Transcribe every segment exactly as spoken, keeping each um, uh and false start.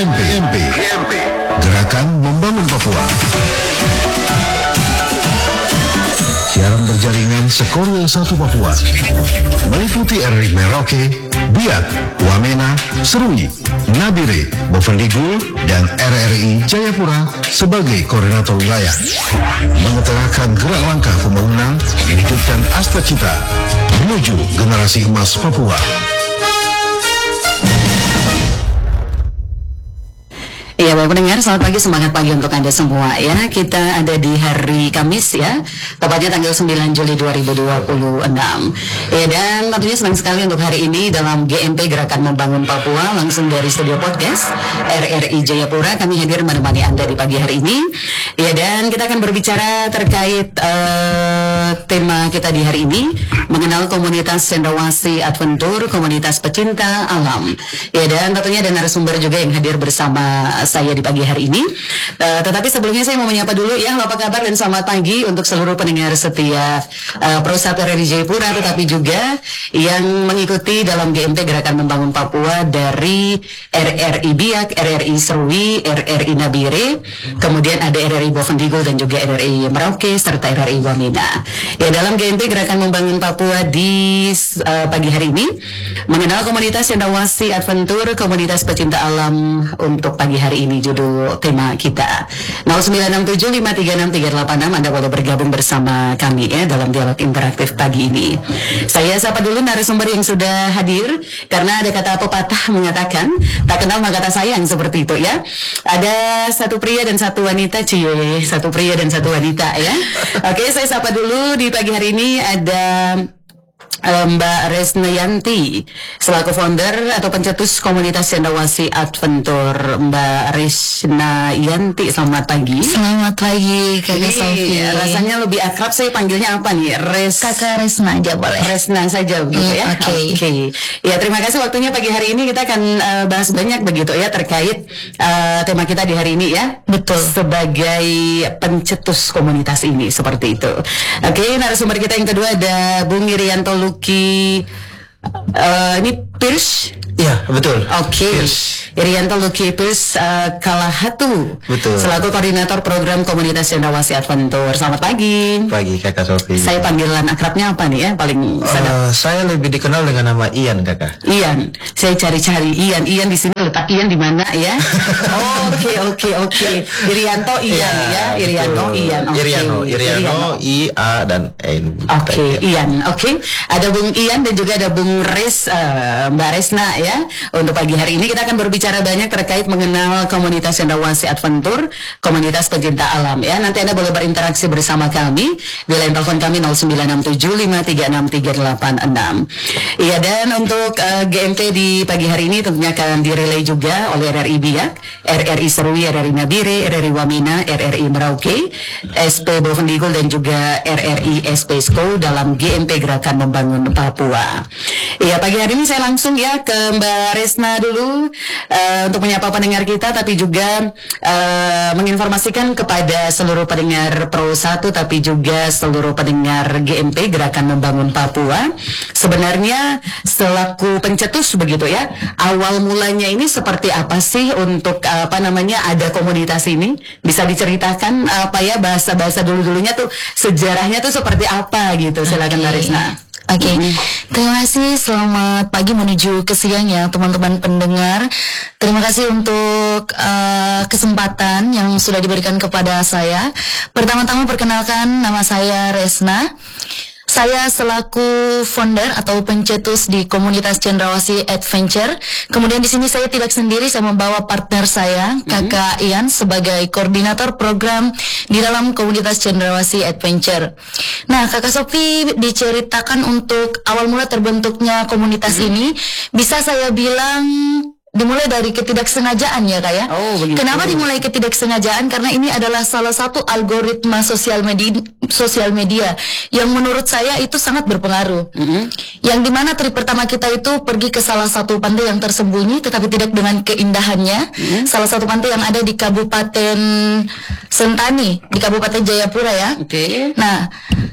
M P, Gerakan Membangun Papua. Siaran berjaringan Sekolah satu Papua meliputi R R I Merauke, Biak, Wamena, Serui, Nabire, Bovendigul, dan R R I Jayapura sebagai koordinator wilayah, mengetengahkan gerak langkah pembangunan mewujudkan asta cita menuju generasi emas Papua. Ya, Bapak pendengar, selamat pagi, semangat pagi untuk Anda semua ya. Kita ada di hari Kamis ya, tepatnya tanggal sembilan Juli dua ribu dua puluh enam. Ya, dan tentunya senang sekali untuk hari ini dalam G M P Gerakan Membangun Papua, langsung dari studio podcast R R I Jayapura kami hadir menemani Anda di pagi hari ini. Ya, dan kita akan berbicara terkait uh, tema kita di hari ini, mengenal komunitas Cendrawasih Adventure, komunitas pecinta alam. Ya, dan tentunya ada narasumber juga yang hadir bersama saya di pagi hari ini. Uh, tetapi sebelumnya saya mau menyapa dulu ya, apa kabar dan selamat pagi untuk seluruh pendengar setia uh, Prosat R R I Jayapura, tetapi juga yang mengikuti dalam G M P Gerakan Membangun Papua dari R R I Biak, R R I Serui, R R I Nabire, kemudian ada R R I Bovendigul dan juga R R I Merauke serta R R I Wamena. Ya, dalam G M P Gerakan Membangun Papua di uh, pagi hari ini mengenal komunitas Cendrawasih Adventure, komunitas pecinta alam untuk pagi hari ini judul tema kita. nol sembilan enam tujuh lima tiga enam tiga delapan enam Anda boleh bergabung bersama kami ya dalam dialog interaktif pagi ini. Saya sapa dulu narasumber yang sudah hadir, karena ada kata pepatah mengatakan tak kenal maka tak sayang, seperti itu ya. Ada satu pria dan satu wanita, cie, satu pria dan satu wanita ya. Oke, saya sapa dulu di pagi hari ini ada Mbak Resna Yanti selaku founder atau pencetus komunitas Cendrawasih Adventure. Mbak Resna Yanti, selamat pagi. Selamat pagi Kakak Sofi. Rasanya lebih akrab saya panggilnya apa nih? Res Kakak Resna aja boleh. Resna saja begitu hmm, ya. Oke. Okay. Okay. Ya, terima kasih waktunya pagi hari ini. Kita akan uh, bahas banyak begitu ya terkait uh, tema kita di hari ini ya. Betul. Sebagai pencetus komunitas ini, seperti itu. Oke, okay, narasumber kita yang kedua ada Bung Irianto Luki. Uh, ini Pierce. Ya, betul. Oke. Okay. Irianto Luki Pierce uh, Kalahatu. Betul. Selaku koordinator program komunitas Cendrawasih Adventure. Selamat pagi. Pagi Kakak Sofi. Saya panggilan akrabnya apa nih ya? Paling sadar. Uh, saya lebih dikenal dengan nama Ian, Kakak. Ian. Saya cari-cari Ian. Ian di sini letak Ian di mana ya? Oke, oke, oke. Irianto Ian ya, ya. Irianto Ian. Okay. Iriano, Iriano, I A dan N. Oke, okay, Ian. Oke. Okay. Ada Bung Ian dan juga ada Bung Res, uh, Mbak Resna ya. Untuk pagi hari ini kita akan berbicara banyak terkait mengenal komunitas Cendrawasih Adventure, komunitas pecinta alam ya. Nanti Anda boleh berinteraksi bersama kami di line telepon kami nol sembilan enam tujuh lima tiga enam tiga delapan enam. Iya, dan untuk uh, G M P di pagi hari ini tentunya akan direlay juga oleh R R I Biak, R R I Serui, R R I Nabire, R R I Wamena, R R I Merauke, S P Bovendigul dan juga R R I S P Sko dalam G M P Gerakan Membangun Papua. Iya, pagi hari ini saya langsung ya ke Mbak Resna dulu uh, untuk menyapa pendengar kita, tapi juga uh, menginformasikan kepada seluruh pendengar Pro satu, tapi juga seluruh pendengar G M P Gerakan Membangun Papua. Sebenarnya selaku pencetus begitu ya, awal mulanya ini seperti apa sih untuk uh, apa namanya ada komunitas ini? Bisa diceritakan apa ya, bahasa-bahasa dulu-dulunya tuh, sejarahnya tuh seperti apa gitu? Silakan Mbak Resna. Oke, okay. Terima kasih. Selamat pagi menuju ke siang ya teman-teman pendengar. Terima kasih untuk uh, kesempatan yang sudah diberikan kepada saya. Pertama-tama perkenalkan, nama saya Resna. Saya selaku founder atau pencetus di komunitas Cendrawasih Adventure. Kemudian di sini saya tidak sendiri, saya membawa partner saya, Kakak mm-hmm. Ian, sebagai koordinator program di dalam komunitas Cendrawasih Adventure. Nah, Kakak Sofi, diceritakan untuk awal mula terbentuknya komunitas mm-hmm. ini, bisa saya bilang dimulai dari ketidaksengajaan ya Kak ya. Oh, begitu. Kenapa dimulai ketidaksengajaan? Karena ini adalah salah satu algoritma sosial media, sosial media yang menurut saya itu sangat berpengaruh. Mm-hmm. Yang dimana trip pertama kita itu pergi ke salah satu pantai yang tersembunyi tetapi tidak dengan keindahannya. Mm-hmm. Salah satu pantai yang ada di Kabupaten Sentani, di Kabupaten Jayapura ya. Oke. Okay. Nah,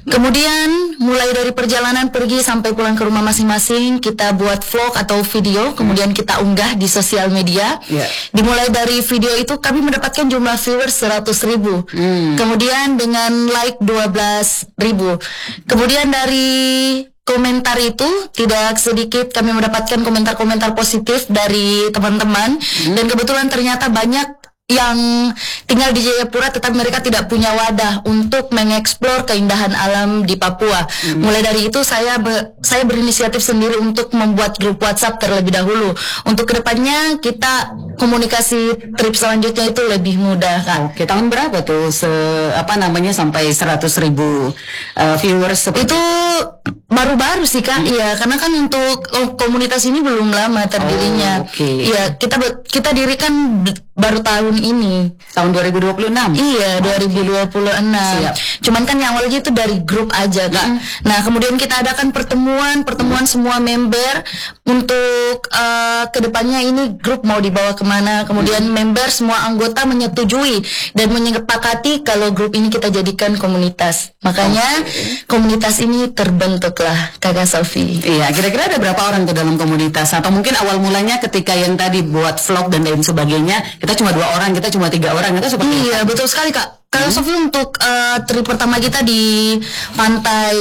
Kemudian mulai dari perjalanan pergi sampai pulang ke rumah masing-masing, kita buat vlog atau video, kemudian kita unggah di sosial media. Yeah. Dimulai dari video itu kami mendapatkan jumlah viewers seratus ribu. Hmm. Kemudian dengan like dua belas ribu. Kemudian dari komentar itu tidak sedikit kami mendapatkan komentar-komentar positif dari teman-teman. Hmm. Dan kebetulan ternyata banyak yang tinggal di Jayapura tetapi mereka tidak punya wadah untuk mengeksplor keindahan alam di Papua. Hmm. Mulai dari itu saya be, saya berinisiatif sendiri untuk membuat grup WhatsApp terlebih dahulu. Untuk kedepannya kita komunikasi trip selanjutnya itu lebih mudah, Kak. Oke, tahun berapa tuh se apa namanya sampai seratus ribu uh, viewers seperti Itu baru-baru sih, Kak. Iya, karena kan untuk oh, komunitas ini belum lama terdirinya. Oh, oke. Iya, kita be- kita dirikan b- baru tahun ini. tahun dua ribu dua puluh enam? Iya, dua ribu dua puluh enam. Siap. Cuman kan yang awalnya itu dari grup aja, Kak. Mm. Nah, kemudian kita adakan pertemuan, pertemuan semua member untuk uh, kedepannya ini grup mau dibawa kemana. Kemudian member semua anggota menyetujui dan menyepakati kalau grup ini kita jadikan komunitas. Makanya komunitas ini terbentuklah, Kakak Sofi. Iya, kira-kira ada berapa orang tuh dalam komunitas? Atau mungkin awal mulanya ketika yang tadi buat vlog dan lain sebagainya, kita cuma dua orang, kita cuma tiga orang, itu seperti Iya, apa? betul sekali, Kak. Kakak Sofi untuk uh, trip pertama kita di pantai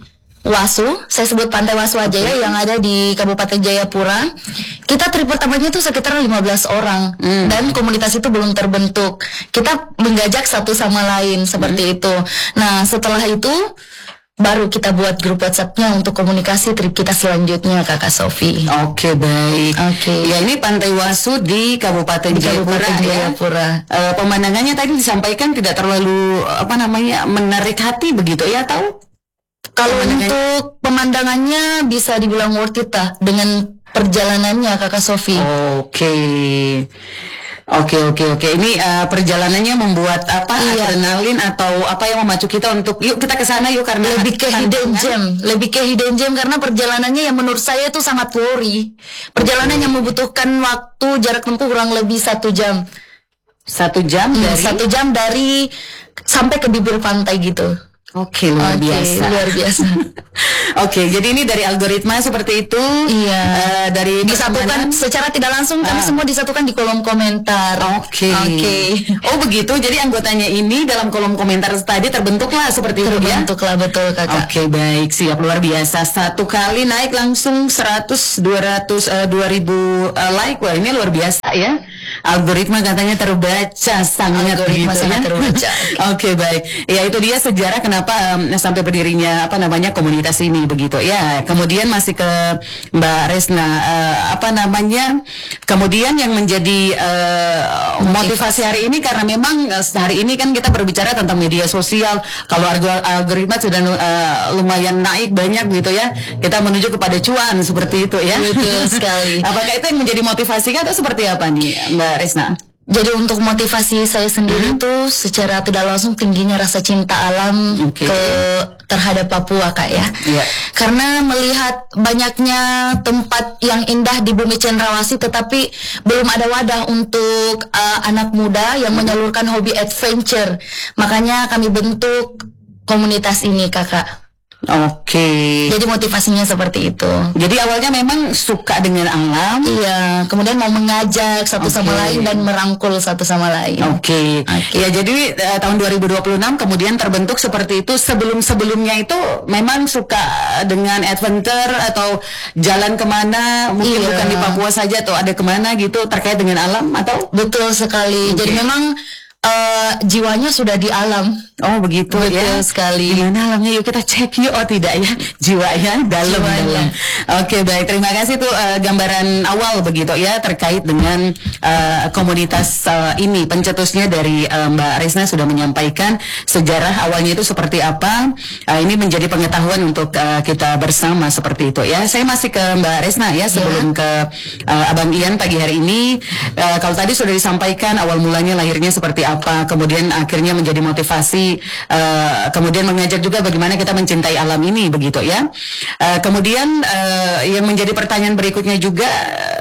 Wasu, saya sebut Pantai Wasu aja ya, yang ada di Kabupaten Jayapura. Kita trip pertamanya itu sekitar lima belas orang, Hmm. dan komunitas itu belum terbentuk. Kita menggajak satu sama lain seperti itu. Nah, setelah itu baru kita buat grup WhatsApp-nya untuk komunikasi trip kita selanjutnya, Kakak Sofi. Oke, baik. Oke. Ya, ini Pantai Wasu di Kabupaten Di Jayapura. Kabupaten ya. Jayapura. Eh, pemandangannya tadi disampaikan tidak terlalu apa namanya menarik hati begitu ya, tahu? Kalau Pemandangannya- untuk pemandangannya bisa dibilang worth it lah dengan perjalanannya, Kakak Sofi. Oke. Oke, oke, oke. Ini eh, perjalanannya membuat apa? Iya. Adrenalin atau apa yang memacu kita untuk yuk kita ke sana yuk karena Lebih ke hidden gem, lebih ke hidden gem karena perjalanannya yang menurut saya itu sangat worry. Perjalanan yang membutuhkan waktu jarak tempuh kurang lebih satu jam. Satu jam Hmm, dari Satu jam dari sampai ke bibir pantai gitu. Oke, luar Oke, biasa. luar biasa. Oke, jadi ini dari algoritma seperti itu. Iya. Eh, dari Disatukan pertemanan. secara tidak langsung kami Ah. semua disatukan di kolom komentar. Oke. Oke. Oh begitu. Jadi anggotanya ini dalam kolom komentar tadi terbentuklah seperti itu ya. Terbentuklah betul, Kakak. Oke, baik, siap, luar biasa. Satu kali naik langsung seratus, dua ratus, eh, dua ribu eh, like. Wah, ini luar biasa ya. Algoritma katanya terbaca sangat Algoritma begitu sangat ya. terbaca. Oke, baik. Ya, itu dia sejarah kenapa em, sampai berdirinya apa namanya komunitas ini begitu. Ya, kemudian masih ke Mbak Resna, eh, apa namanya? Kemudian yang menjadi eh, motivasi hari ini karena memang eh, hari ini kan kita berbicara tentang media sosial. Kalau algo- algoritma sudah eh, lumayan naik banyak gitu ya. Kita menuju kepada cuan seperti itu ya. Betul sekali. Apakah itu yang menjadi motivasinya atau seperti apa nih, Mbak Resna? Jadi untuk motivasi saya sendiri itu secara tidak langsung tingginya rasa cinta alam Oke. ke terhadap Papua, Kak ya. Iya. Karena melihat banyaknya tempat yang indah di bumi cendrawasih tetapi belum ada wadah untuk uh, anak muda yang menyalurkan hobi adventure. Makanya kami bentuk komunitas ini, Kakak. Oke. Jadi motivasinya seperti itu. Jadi awalnya memang suka dengan alam. Iya, kemudian mau mengajak satu sama Oke. lain dan merangkul satu sama lain. Oke. Ya, jadi eh, tahun dua ribu dua puluh enam kemudian terbentuk seperti itu. Sebelum-sebelumnya itu memang suka dengan adventure atau jalan kemana, mungkin Iya. bukan di Papua saja atau ada kemana gitu terkait dengan alam atau? Betul sekali. Oke. Jadi memang eh, jiwanya sudah di alam. Oh begitu Betul ya. sekali. Gimana alamnya yuk kita cek yuk. Oh tidak ya, jiwanya dalam Jiwanya. dalam. Oke baik, terima kasih tuh eh, gambaran awal begitu ya terkait dengan eh, komunitas eh, ini. Pencetusnya dari eh, Mbak Resna sudah menyampaikan sejarah awalnya itu seperti apa. Eh, ini menjadi pengetahuan untuk eh, kita bersama seperti itu ya. Saya masih ke Mbak Resna ya sebelum ke eh, Abang Ian pagi hari ini. Eh, kalau tadi sudah disampaikan awal mulanya lahirnya seperti apa, kemudian akhirnya menjadi motivasi, uh, kemudian mengajak juga bagaimana kita mencintai alam ini begitu ya. Uh, kemudian uh, yang menjadi pertanyaan berikutnya juga,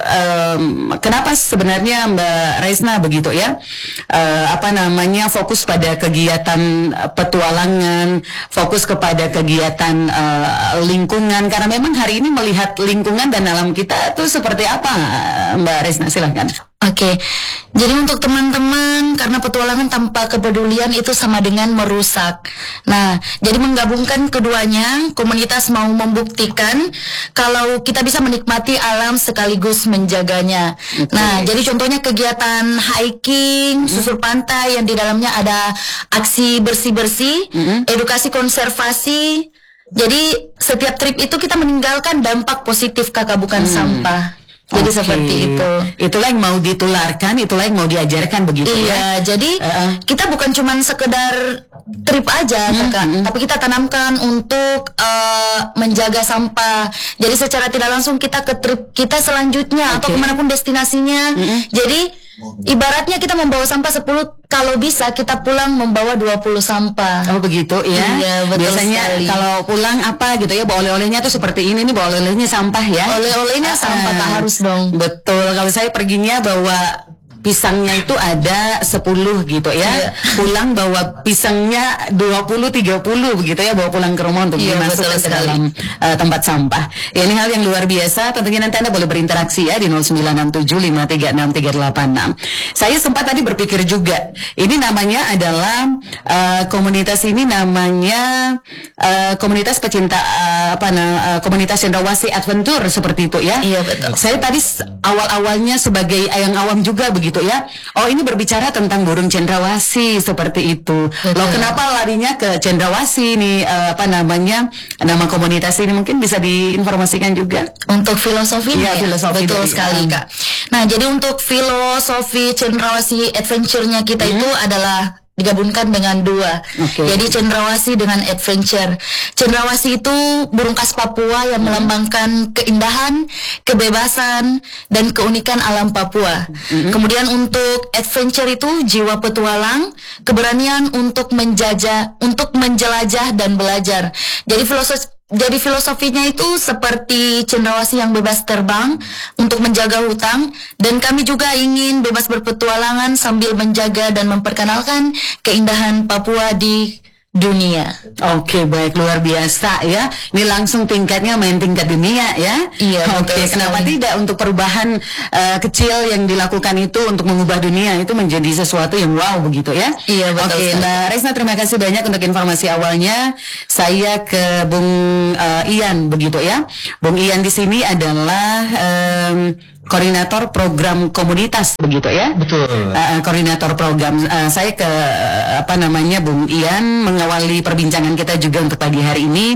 um, kenapa sebenarnya Mbak Resna begitu ya, uh, apa namanya fokus pada kegiatan petualangan, fokus kepada kegiatan uh, lingkungan, karena memang hari ini melihat lingkungan dan alam kita itu seperti apa, Mbak Resna, silahkan. Oke, jadi untuk teman-teman, karena petualangan tanpa kepedulian itu sama dengan merusak. Nah, jadi menggabungkan keduanya, komunitas mau membuktikan kalau kita bisa menikmati alam sekaligus menjaganya. Okay. Nah, jadi contohnya kegiatan hiking, mm-hmm. susur pantai yang di dalamnya ada aksi bersih-bersih, mm-hmm. edukasi konservasi. Jadi setiap trip itu kita meninggalkan dampak positif, Kakak, bukan mm. sampah. Jadi okay. seperti itu. Itulah yang mau ditularkan, itulah yang mau diajarkan begitu iya, ya. jadi uh-uh. kita bukan cuma sekedar trip aja, hmm, Kakak, hmm. tapi kita tanamkan untuk uh, menjaga sampah. Jadi secara tidak langsung kita ke trip kita selanjutnya okay. atau kemanapun destinasinya. Hmm. Jadi ibaratnya kita membawa sampah sepuluh, kalau bisa kita pulang membawa dua puluh sampah. Oh begitu ya. Iya, betul. Biasanya sekali. Kalau pulang apa gitu ya, bawa oleh-olehnya tuh seperti ini nih, bawa oleh-olehnya sampah ya. Oleh-olehnya sampah, tak harus dong. Betul. Kalau saya perginya bawa pisangnya itu ada sepuluh gitu ya. Iya. Pulang bawa pisangnya dua puluh tiga puluh begitu ya, bawa pulang ke rumah untuk iya, dimasukkan ke dalam uh, tempat sampah. Ya, ini hal yang luar biasa. Tentunya nanti Anda boleh berinteraksi ya di nol sembilan enam tujuh lima tiga enam tiga delapan enam. Saya sempat tadi berpikir juga, ini namanya adalah uh, komunitas ini namanya uh, komunitas pecinta uh, apa nah, uh, komunitas Cendrawasih Adventure seperti itu ya. Iya betul. Saya tadi awal-awalnya sebagai yang awam juga begitu gitu ya. Oh, ini berbicara tentang burung cendrawasih seperti itu. Betul. Loh, kenapa larinya ke cendrawasih nih, uh, apa namanya, nama komunitas ini mungkin bisa diinformasikan juga untuk filosofinya. Ya, filosofi betul dari, sekali um, Kak. Nah, jadi untuk filosofi cendrawasih adventure-nya kita hmm. itu adalah digabungkan dengan dua. Okay. Jadi cendrawasih dengan adventure. Cendrawasih itu burung khas Papua yang hmm. melambangkan keindahan, kebebasan, dan keunikan alam Papua. Hmm. Kemudian untuk adventure itu jiwa petualang, keberanian untuk menjajah, untuk menjelajah dan belajar. Jadi filosofi Jadi filosofinya itu seperti cendrawasih yang bebas terbang untuk menjaga hutang, dan kami juga ingin bebas berpetualangan sambil menjaga dan memperkenalkan keindahan Papua di dunia. Oke, baik, luar biasa ya. Ini langsung tingkatnya main tingkat dunia ya. Iya. Oke, kenapa tidak untuk perubahan uh, kecil yang dilakukan itu untuk mengubah dunia itu menjadi sesuatu yang wow begitu ya. Iya, betul. Oke, Mbak Resna, terima kasih banyak untuk informasi awalnya. Saya ke Bung uh, Ian begitu ya. Bung Ian di sini adalah um, koordinator program komunitas begitu ya. Betul. Uh, koordinator program. Uh, saya ke uh, apa namanya Bung Ian mengawali perbincangan kita juga untuk pagi hari ini.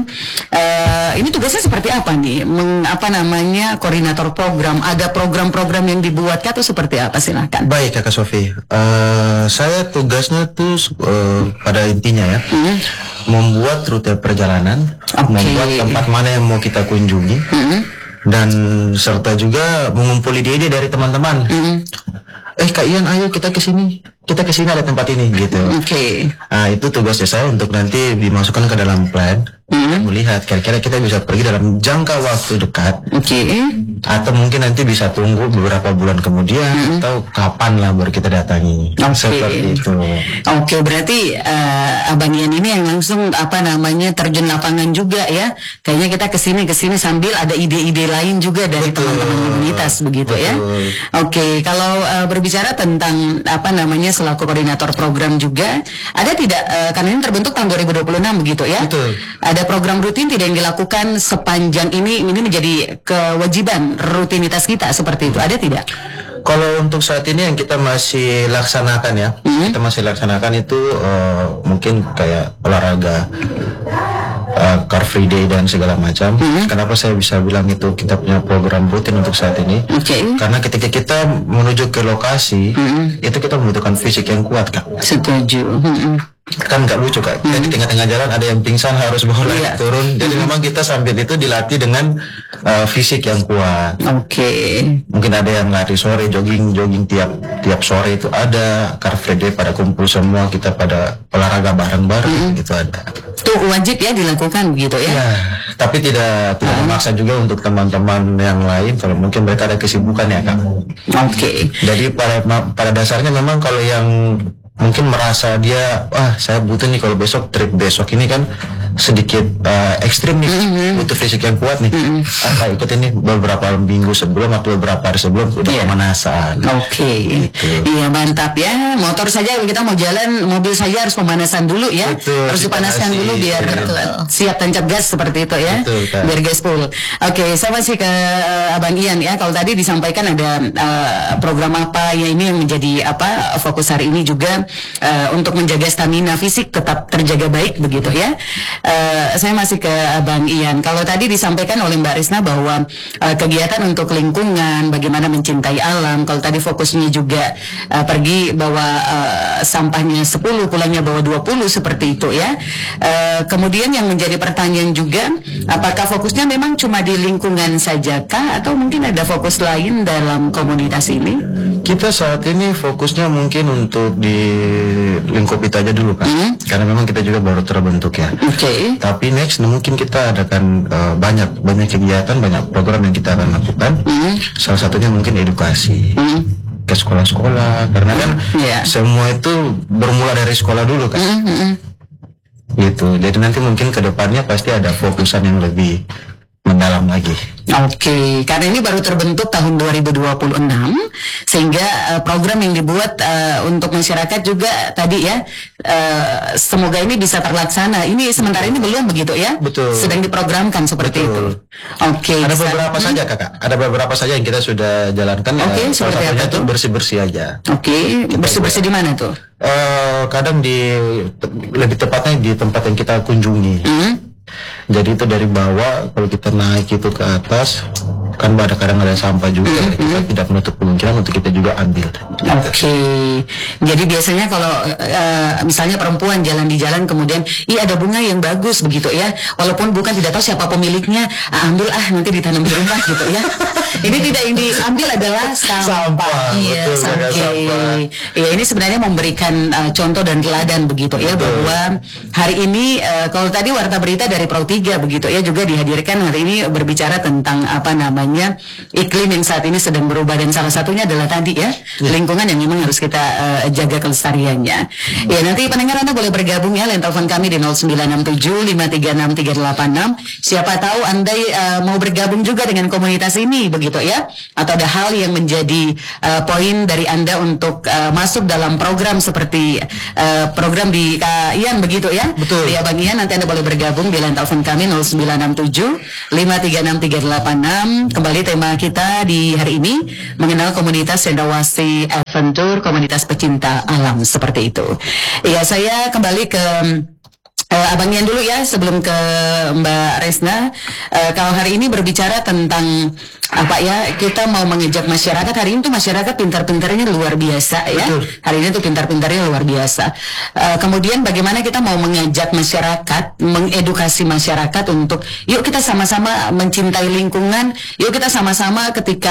Uh, ini tugasnya seperti apa nih? Meng, apa namanya koordinator program? Ada program-program yang dibuat atau seperti apa? Silakan. Baik, Kakak Sofi. Uh, saya tugasnya tuh uh, pada intinya ya, hmm. membuat rute perjalanan, okay. membuat tempat mana yang mau kita kunjungi. Hmm. Dan serta juga mengumpul ide-ide dari teman-teman. Mm-hmm. Eh Kak Ian, ayo kita ke sini. Kita ke sini ada tempat ini gitu. Oke. Okay. Nah, itu tugasnya saya untuk nanti dimasukkan ke dalam plan. Mm-hmm. Melihat kira-kira kita bisa pergi dalam jangka waktu dekat. Oke. Okay. Atau mungkin nanti bisa tunggu beberapa bulan kemudian, mm-hmm. atau kapan lah baru kita datangi. Okay. Seperti itu. Oke, okay, berarti uh, Abang Ian ini yang langsung apa namanya terjun lapangan juga ya. Kayaknya kita kesini kesini sambil ada ide-ide lain juga dari betul. Teman-teman komunitas begitu betul. Ya. Oke, okay, kalau uh, berbicara tentang apa namanya selaku koordinator program juga, ada tidak uh, karena ini terbentuk tahun dua ribu dua puluh enam begitu ya. Betul. Ada program rutin tidak yang dilakukan sepanjang ini ini menjadi kewajiban rutinitas kita seperti itu, ada tidak? Kalau untuk saat ini yang kita masih laksanakan ya, mm-hmm. kita masih laksanakan itu uh, mungkin kayak olahraga, uh, car free day dan segala macam. Mm-hmm. Kenapa saya bisa bilang itu kita punya program rutin untuk saat ini? Okay. Karena ketika kita menuju ke lokasi, mm-hmm. itu kita membutuhkan fisik yang kuat, Kak. Setuju. Mm-hmm. kan nggak lucu Kak. Kita di tengah-tengah jalan ada yang pingsan harus bawa lari Iya. turun. Jadi memang kita sambil itu dilatih dengan uh, fisik yang kuat. Oke. Mungkin ada yang lari sore, jogging, jogging tiap tiap sore itu ada. Car Free Day pada kumpul semua, kita pada olahraga bareng-bareng gitu ada. Itu wajib ya dilakukan begitu ya? Ya, tapi tidak tidak memaksa juga untuk teman-teman yang lain kalau mungkin mereka ada kesibukan ya Kak. Oke. Jadi pada pada dasarnya memang kalau yang mungkin merasa dia, wah saya butuh nih kalau besok trip besok ini kan sedikit uh, ekstrim nih, Mm-hmm. butuh fisik yang kuat nih. Mm-hmm. Ah, ikut ini beberapa minggu sebelum atau beberapa hari sebelum udah Iya. pemanasan. Oke, Gitu. iya mantap ya. Motor saja kalau kita mau jalan, mobil saja harus pemanasan dulu ya. Betul, Harus dipanaskan dipanasi. dulu biar Betul. siap tancap gas seperti itu ya. Betul, Kak. Biar gaspol. Oke, saya masih ke uh, Abang Ian ya. Kalau tadi disampaikan ada uh, program apa ya ini yang menjadi apa fokus hari ini juga uh, untuk menjaga stamina fisik tetap terjaga baik begitu ya. Uh, saya masih ke Abang Ian. Kalau tadi disampaikan oleh Mbak Risna bahwa uh, kegiatan untuk lingkungan, bagaimana mencintai alam. Kalau tadi fokusnya juga uh, pergi bawa uh, sampahnya sepuluh, pulangnya bawa dua puluh seperti itu ya. Uh, kemudian yang menjadi pertanyaan juga, apakah fokusnya memang cuma di lingkungan saja kah atau mungkin ada fokus lain dalam komunitas ini? Kita saat ini fokusnya mungkin untuk di lingkup itu aja dulu Kak. Hmm. Karena memang kita juga baru terbentuk ya. Oke. Tapi next mungkin kita adakan uh, banyak banyak kegiatan, banyak program yang kita akan lakukan. Hmm. Salah satunya mungkin edukasi Hmm. ke sekolah-sekolah, karena kan Iya. semua itu bermula dari sekolah dulu kan. Hmm, hmm, hmm. Gitu. Jadi nanti mungkin ke depannya pasti ada fokusan yang lebih mendalam lagi. Oke, karena ini baru terbentuk tahun dua ribu dua puluh enam, sehingga uh, program yang dibuat uh, untuk masyarakat juga tadi ya, uh, semoga ini bisa terlaksana. Ini sementara ini belum begitu ya? Betul. Sedang diprogramkan seperti Betul. itu. Oke. Ada bisa- beberapa saja kakak, ada beberapa saja yang kita sudah jalankan. Oke, ya, salah seperti satunya apa itu tuh? bersih-bersih aja. Oke, bersih-bersih di mana tuh? Eh, kadang di te- lebih tepatnya di tempat yang kita kunjungi. Hmm? Jadi itu dari bawah, kalau kita naik itu ke atas, kan ada kadang ada sampah juga. Kita tidak menutup kemungkinan untuk kita juga ambil. Oke, jadi biasanya kalau eh, misalnya perempuan jalan di jalan kemudian, ih ada bunga yang bagus begitu ya, walaupun bukan tidak tahu siapa pemiliknya, ah, ambil ah nanti ditanam di rumah gitu ya. Ini tidak yang diambil adalah sampah. Sampah, Iya, betul, oke. benar, sampah. Iya, ini sebenarnya memberikan eh, contoh dan teladan begitu ya, bahwa hari ini eh, kalau tadi warta berita dari Pro tiga begitu ya juga dihadirkan hari ini berbicara tentang apa namanya iklim yang saat ini sedang berubah, dan salah satunya adalah tadi ya lingkungan yang memang harus kita eh, jaga kelestariannya. Ya nanti pendengar Anda boleh bergabung ya, line telepon kami di nol sembilan enam tujuh lima tiga enam tiga delapan enam. Siapa tahu Anda eh, mau bergabung juga dengan komunitas ini begitu ya, atau ada hal yang menjadi eh, poin dari Anda untuk eh, masuk dalam program seperti eh, program di Kak Ian begitu ya. Betul. Ya Bang Ian, nanti Anda boleh bergabung di line telepon kami nol sembilan enam tujuh lima tiga enam tiga delapan enam. Kembali tema kita di hari ini mengenal komunitas Cendrawasih Adventure, komunitas pecinta alam seperti itu. Ya, saya kembali ke uh, Abang Ian dulu ya sebelum ke Mbak Resna. Uh, kalau hari ini berbicara tentang apa ya, kita mau mengejak masyarakat. Hari ini tuh masyarakat pintar-pintarnya luar biasa ya. Betul. Hari ini tuh pintar-pintarnya luar biasa. Uh, kemudian bagaimana kita mau mengajak masyarakat, mengedukasi masyarakat untuk yuk kita sama-sama mencintai lingkungan, yuk kita sama-sama ketika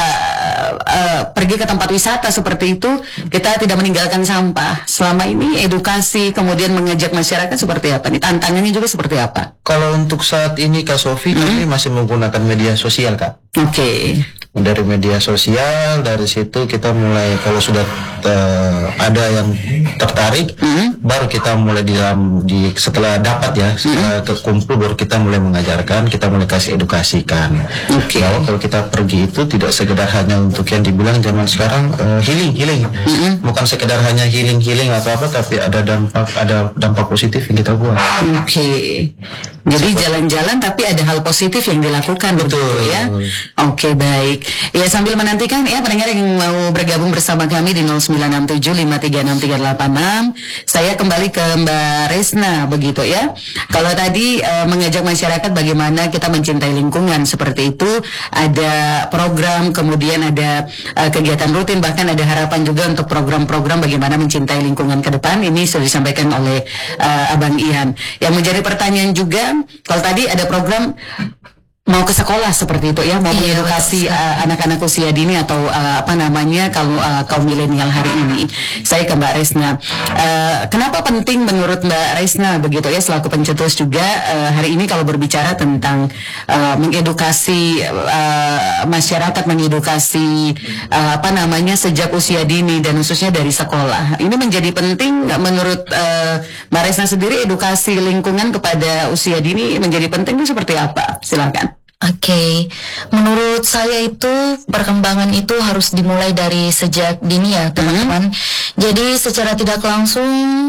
uh, pergi ke tempat wisata seperti itu kita tidak meninggalkan sampah. Selama ini edukasi kemudian mengajak masyarakat seperti apa nih? Tantangannya juga seperti apa? Kalau untuk saat ini Kak Sofi, kami masih menggunakan media sosial Kak. Oke. Dari media sosial, dari situ kita mulai kalau sudah uh, ada yang tertarik, baru kita mulai di dalam di setelah dapat ya, setelah kekumpul baru kita mulai mengajarkan, kita mulai kasih edukasikan. Oke. Bahwa kalau kita pergi itu tidak sekedar hanya untuk yang dibilang zaman sekarang uh, healing healing, bukan sekedar hanya healing healing atau apa, tapi ada dampak ada dampak positif yang kita buat. Oke. Jadi jalan-jalan tapi ada hal positif yang dilakukan begitu ya. Oke, baik. Ya sambil menantikan ya pendengar yang mau bergabung bersama kami di nol sembilan enam tujuh lima tiga enam tiga delapan enam. Saya Saya kembali ke Mbak Resna begitu ya. Kalau tadi uh, mengajak masyarakat bagaimana kita mencintai lingkungan seperti itu, ada program, kemudian ada uh, kegiatan rutin, bahkan ada harapan juga untuk program-program bagaimana mencintai lingkungan ke depan. Ini sudah disampaikan oleh uh, Abang Ian. Yang menjadi pertanyaan juga, kalau tadi ada program mau ke sekolah seperti itu ya, mau Iya, mengedukasi betul. uh, anak-anak usia dini atau uh, apa namanya kalau uh, kaum milenial hari ini. Saya ke Mbak Resna. Uh, kenapa penting menurut Mbak Resna begitu ya selaku pencetus juga uh, hari ini kalau berbicara tentang uh, mengedukasi uh, masyarakat, mengedukasi uh, apa namanya sejak usia dini dan khususnya dari sekolah. Ini menjadi penting nggak menurut uh, Mbak Resna sendiri, edukasi lingkungan kepada usia dini menjadi penting itu seperti apa? Silakan. Oke, menurut saya itu perkembangan itu harus dimulai dari sejak dini ya teman-teman. Jadi secara tidak langsung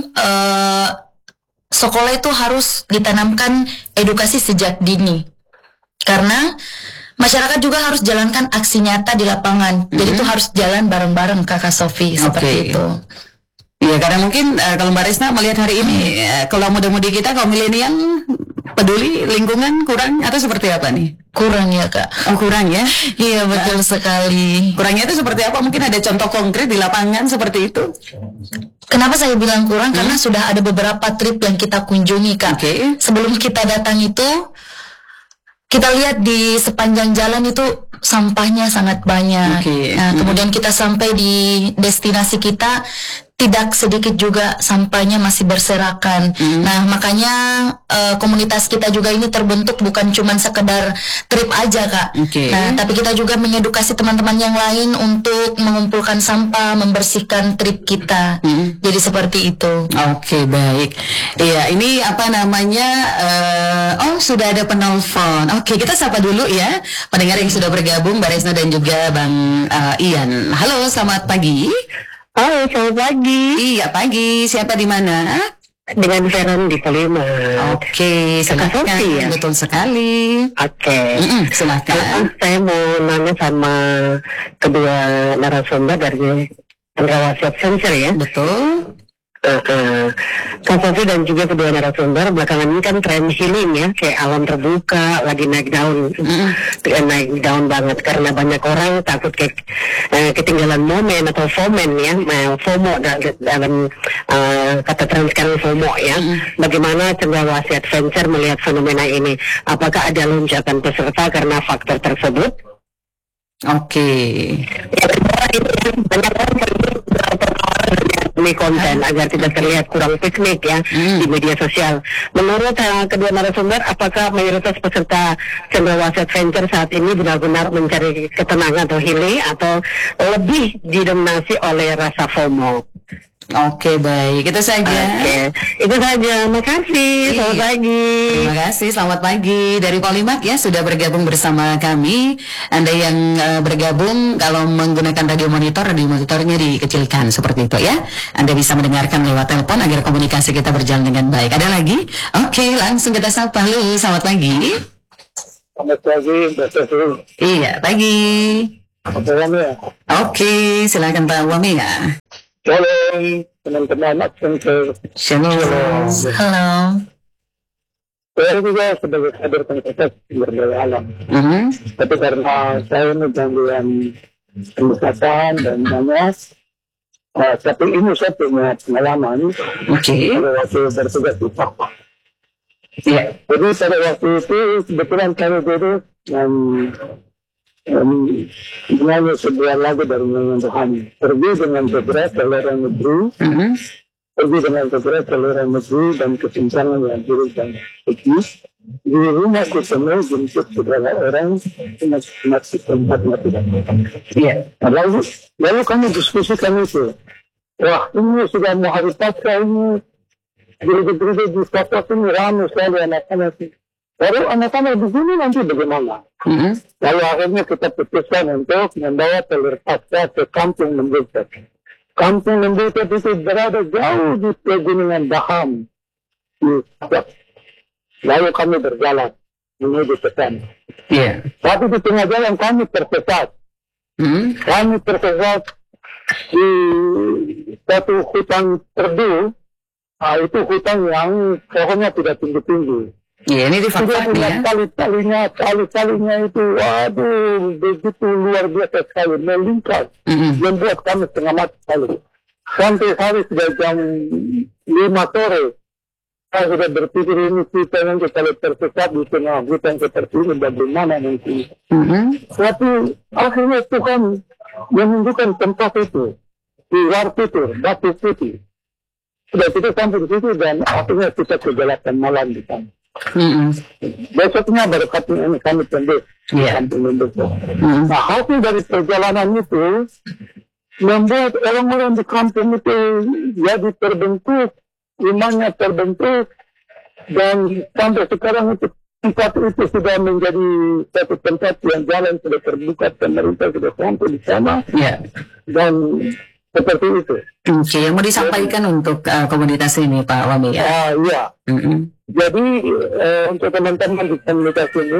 eh, sekolah itu harus ditanamkan edukasi sejak dini. Karena masyarakat juga harus jalankan aksi nyata di lapangan. Jadi itu harus jalan bareng-bareng Kakak Sofi seperti Oke. itu. Iya, karena mungkin uh, kalau Mbak Resna melihat hari ini uh, kalau muda-mudi kita kaum milenial peduli lingkungan kurang atau seperti apa nih? Kurang ya Kak. Oh, kurang ya? Iya betul sekali. Kurangnya itu seperti apa? Mungkin ada contoh konkret di lapangan seperti itu? Kenapa saya bilang kurang? Karena sudah ada beberapa trip yang kita kunjungi Kak. Oke. Sebelum kita datang itu, kita lihat di sepanjang jalan itu sampahnya sangat banyak. Oke. Nah, Hmm. kemudian kita sampai di destinasi kita, tidak sedikit juga sampahnya masih berserakan. Nah, makanya eh, komunitas kita juga ini terbentuk bukan cuma sekedar trip aja, Kak. Oke. Nah, tapi kita juga mengedukasi teman-teman yang lain untuk mengumpulkan sampah, membersihkan trip kita. Jadi seperti itu. Oke, baik. Iya, ini apa namanya? eh, oh, sudah ada penelpon. Oke, kita sapa dulu ya pendengar yang sudah bergabung, Mbak Resna dan juga Bang eh, Ian. Halo, selamat pagi. Halo, selamat pagi. Iya, pagi. Siapa di mana? Dengan Veron di Kolima. Oke, Kakak silakan. Sofi ya? Betul sekali. Oke. Mm-mm, silakan. Nah, saya mau nanya sama kedua narasumber dari Cendrawasih Adventure ya. Betul. Uh, uh, Kak Sofi dan juga kedua narasumber belakangan ini kan tren healing ya, kayak alam terbuka lagi naik daun, mm. naik daun banget karena banyak orang takut kayak uh, ketinggalan momen atau fomen ya, uh, FOMO da- dalam uh, kata tren sekarang FOMO ya. Mm. Bagaimana Cendrawasih Adventure melihat fenomena ini? Apakah ada lonjakan peserta karena faktor tersebut? Oke. Ya, kedua, ini banyak orang demi konten agar tidak terlihat kurang piknik ya di media sosial. Menurut uh, kedua narasumber, apakah mayoritas peserta Cendrawasih Adventure saat ini benar-benar mencari ketenangan atau healing atau lebih didominasi oleh rasa FOMO? Oke, baik. Itu saja. Oke, itu saja. Makasih. Selamat pagi. Terima kasih, selamat pagi dari Polimak ya sudah bergabung bersama kami. Anda yang uh, bergabung kalau menggunakan radio monitor, radio monitornya dikecilkan seperti itu ya. Anda bisa mendengarkan lewat telepon agar komunikasi kita berjalan dengan baik. Ada lagi? Oke, langsung kita sapa. Halo, selamat pagi. Selamat pagi, Mbak Sofi. Iya, pagi. ya. Oke, silakan Pak Wamia. Shalom, teman-teman Adventure. Shalom. Halo. Saya juga sebagai kader komunitas sumber daya alam. Mhm. Tapi karena saya ini gangguan pendekatan dan banyak, uh, tapi ini saya punya pengalaman Oke. pada waktu bertugas di Papua. Iya. Jadi pada waktu itu kebetulan saya duduk dan um, menyanyi sebuah lagu dari Nyanyian Tuhan. Pergi dengan segera ke luar negeri, Mhm. pergi dengan segera ke luar negeri dan kesimpangan yang buruk dan keji. Di rumah ketemu jemput segala orang mati tempat mati. Iya. Lalu, lalu kami diskusikan itu. Wah, ini sudah mau hari pasca ini. Gereja-gereja di kota ini ramai sekali anak-anak. Baru anak-anak di sini nanti bagaimana? Mhm. Lalu akhirnya kita putuskan untuk membawa telur pasca ke kampung Membutet. Kampung Membutet itu berada jauh di pegunungan Baham. Lalu kami berjalan menuju ke sana. Iya. Tapi di tengah jalan kami tersesat. Mhm. Kami tersesat di satu hutan terdu. Nah, itu hutan yang pohonnya tidak tinggi-tinggi. Iya, ini di fakta ya. Kali-kalinya, kali-kalinya itu, waduh, begitu luar biasa sekali, melingkar, Mm-hmm. membuat kami setengah mati sekali. Sampai hari sudah jam lima sore, saya sudah berpikir ini kita nanti kalau tersesat di tengah hutan seperti ini, bagaimana nanti. Mm-hmm. Tapi akhirnya Tuhan menunjukkan tempat itu, di Warpitur, Batu Putih. Sudah kita sampai di situ dan akhirnya kita kegelapan malam di sana. Mm-hmm. Besoknya berkatnya ini kami tembus Iya. sampai membesok. Mm-hmm. Nah, hasil dari perjalanan itu membuat orang-orang di kampung itu jadi terbentuk, imannya terbentuk, dan sampai sekarang itu tempat itu sudah menjadi satu tempat yang jalan sudah terbuka, pemerintah sudah sampai di sana, Iya. dan seperti itu. Oke, yang mau disampaikan untuk uh, komunitas ini Pak Wami ya? Ah, iya. Mm-hmm. Jadi eh, untuk teman-teman di komunitas ini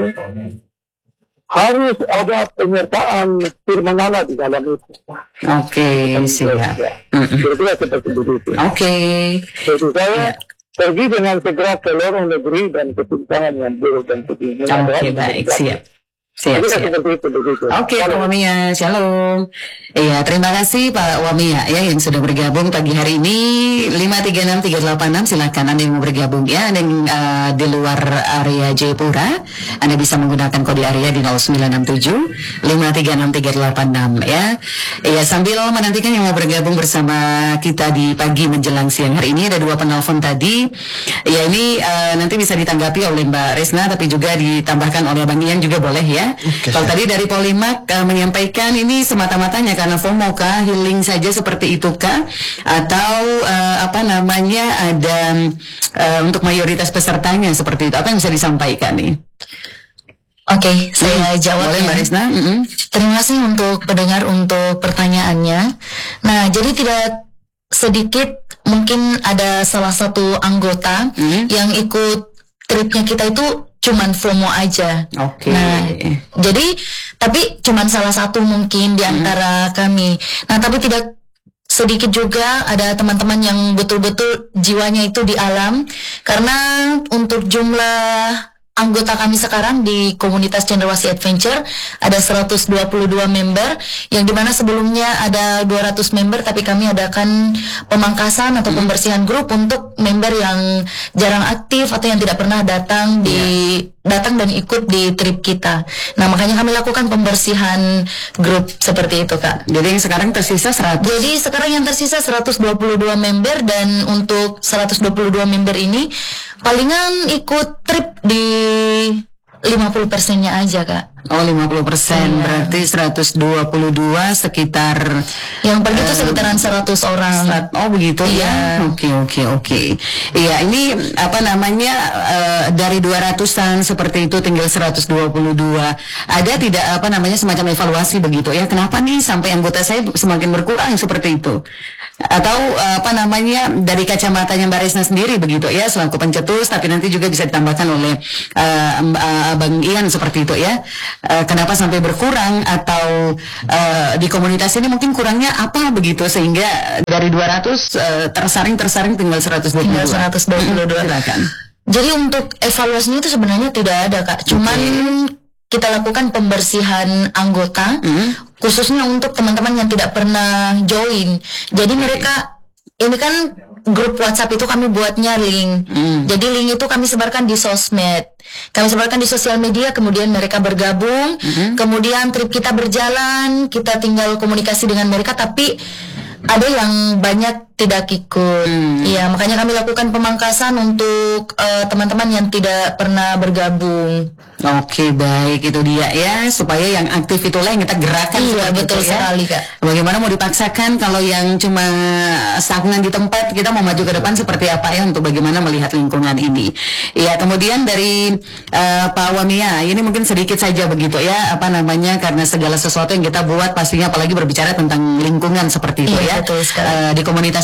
harus ada penyertaan firman Allah di dalam itu. Oke, siap. Mm-hmm. Kira-kira seperti itu. Oke. Jadi saya pergi dengan segera ke lorong negeri dan ketimpangan yang buruk dan ketimpangan. Oke, baik, siap. Siap, siap. Seperti itu, begitu. Oke, Pak Wamia, shalom. Iya, terima kasih Pak Wamia ya yang sudah bergabung pagi hari ini. Lima tiga enam tiga delapan enam, silakan Anda yang mau bergabung ya. Anda yang uh, di luar area Jayapura, Anda bisa menggunakan kode area di nol sembilan enam tujuh lima tiga enam tiga delapan enam ya. Iya, sambil menantikan yang mau bergabung bersama kita di pagi menjelang siang hari ini, ada dua penelpon tadi. Ya, ini uh, nanti bisa ditanggapi oleh Mbak Resna, tapi juga ditambahkan oleh Bang Ian juga boleh ya. Oke, Kalau tadi dari Polimak uh, menyampaikan ini semata-matanya karena FOMO kah, healing saja seperti itu kah, atau uh, apa namanya ada uh, untuk mayoritas pesertanya seperti itu, apa yang bisa disampaikan nih? Oke, saya jawab Boleh ya. Mbak Resna? Mm-mm. Terima kasih untuk pendengar untuk pertanyaannya. Nah, jadi tidak sedikit mungkin ada salah satu anggota Mm. yang ikut tripnya kita itu cuman FOMO aja. Oke. Nah, jadi tapi cuman salah satu mungkin di antara kami. Nah, tapi tidak sedikit juga ada teman-teman yang betul-betul jiwanya itu di alam, karena untuk jumlah anggota kami sekarang di komunitas Cendrawasih Adventure ada seratus dua puluh dua member, yang dimana sebelumnya ada dua ratus member, tapi kami adakan pemangkasan atau pembersihan grup untuk member yang jarang aktif atau yang tidak pernah datang di datang dan ikut di trip kita. Nah, makanya kami lakukan pembersihan grup seperti itu, Kak. Jadi yang sekarang tersisa seratus. Jadi sekarang yang tersisa seratus dua puluh dua member, dan untuk seratus dua puluh dua member ini palingan ikut trip di lima puluh persennya aja, Kak. Oh, lima puluh persen, Iya. berarti seratus dua puluh dua sekitar Yang pergi itu sekitaran seratus orang. Sat- Oh begitu ya. Iya. Oke oke oke. Iya, ini apa namanya eh, dari dua ratusan seperti itu tinggal seratus dua puluh dua. Ada tidak apa namanya semacam evaluasi begitu ya? Kenapa nih sampai anggota saya semakin berkurang seperti itu? Atau eh, apa namanya dari kacamatanya Mbak Resna sendiri begitu ya, selaku pencetus, tapi nanti juga bisa ditambahkan oleh eh, Mb- eh, Bang Ian seperti itu ya. Eh, kenapa sampai berkurang, atau eh, di komunitas ini mungkin kurangnya apa begitu sehingga dari dua ratus eh, tersaring tersaring tinggal seratus dua puluh dua. Tinggal seratus dua puluh dua. Mm-mm, silakan. Jadi untuk evaluasinya itu sebenarnya tidak ada, Kak. Cuman kita lakukan pembersihan anggota, khususnya untuk teman-teman yang tidak pernah join. Jadi mereka, ini kan grup WhatsApp itu kami buatnya link. Jadi link itu kami sebarkan di sosmed. Kami sebarkan di sosial media, kemudian mereka bergabung, kemudian trip kita berjalan, kita tinggal komunikasi dengan mereka, tapi ada yang banyak tidak ikut. Iya, makanya kami lakukan pemangkasan untuk eh, teman-teman yang tidak pernah bergabung. Oke, baik, itu dia ya, supaya yang aktif itulah yang kita gerakan. Iya, seperti betul itu ya. sekali, Kak. Bagaimana mau dipaksakan kalau yang cuma stagnan di tempat, kita mau maju ke depan seperti apa ya, untuk bagaimana melihat lingkungan ini. Iya, kemudian dari eh, Pak Wamia, ini mungkin sedikit saja begitu ya, apa namanya, karena segala sesuatu yang kita buat pastinya apalagi berbicara tentang lingkungan seperti itu Iya, ya. betul sekali. Eh, di komunitas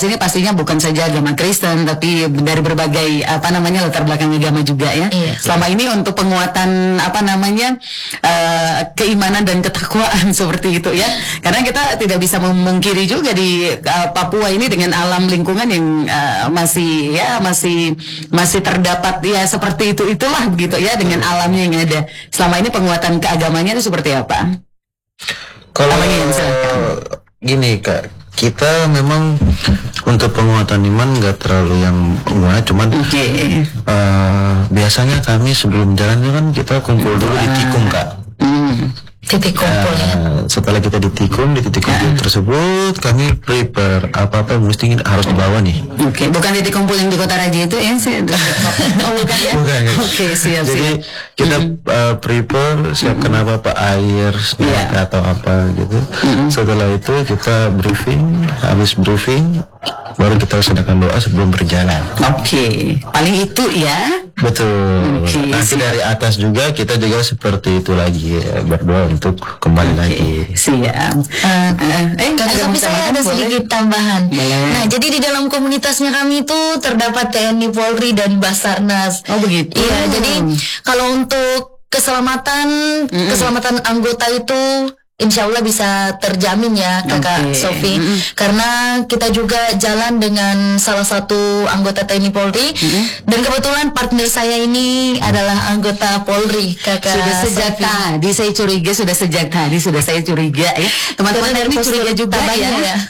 komunitas ini pastinya bukan saja agama Kristen, tapi dari berbagai apa namanya latar belakang agama juga ya. Iya. Selama ini untuk penguatan apa namanya uh, keimanan dan ketakwaan seperti itu ya. Karena kita tidak bisa memungkiri juga di uh, Papua ini dengan alam lingkungan yang uh, masih ya masih masih terdapat ya seperti itu itulah begitu ya dengan alamnya yang ada. Selama ini penguatan keagamannya itu seperti apa? Kalau Apa yang silakan? gini Kak, kita memang untuk penguatan iman nggak terlalu yang wah, cuman Oke. uh, biasanya kami sebelum jalan itu kan kita kumpul dulu di tikung Kak. Hmm. Titik kumpul ya. Uh, setelah kita di tikung, di titik kumpul tersebut kami prepare apa-apa yang mesti harus dibawa nih. Oke, bukan titik kumpul yang di Kota Raja itu ya? Saya oh bukan ya? Bukan, ya. Oke, siap Jadi siap. kita uh, prepare, siapkan apa-apa air, snack Iya. atau apa gitu. Setelah itu kita briefing, habis briefing baru kita laksanakan doa sebelum berjalan. Oke, paling itu ya. Betul. Oke, Nanti siap. dari atas juga kita juga seperti itu lagi ya, berdoa untuk kembali lagi. Oke, siap. Eh, Eh, Kakak ada Sofi, mau saya tambahkan, ada boleh? sedikit tambahan. Boleh. Nah, jadi di dalam komunitasnya kami itu terdapat T N I Polri dan Basarnas. Oh begitu. Iya, jadi kalau untuk keselamatan keselamatan anggota itu insya Allah bisa terjamin ya Kakak Oke. Sofi. Mm-mm. Karena kita juga jalan dengan salah satu anggota T N I Polri dan kebetulan partner saya ini adalah anggota Polri Kakak Sudah sejak Sofi. tadi saya curiga, sudah sejak tadi sudah saya curiga ya. Teman-teman Karena dari ini postur curiga juga tabannya ya. ya.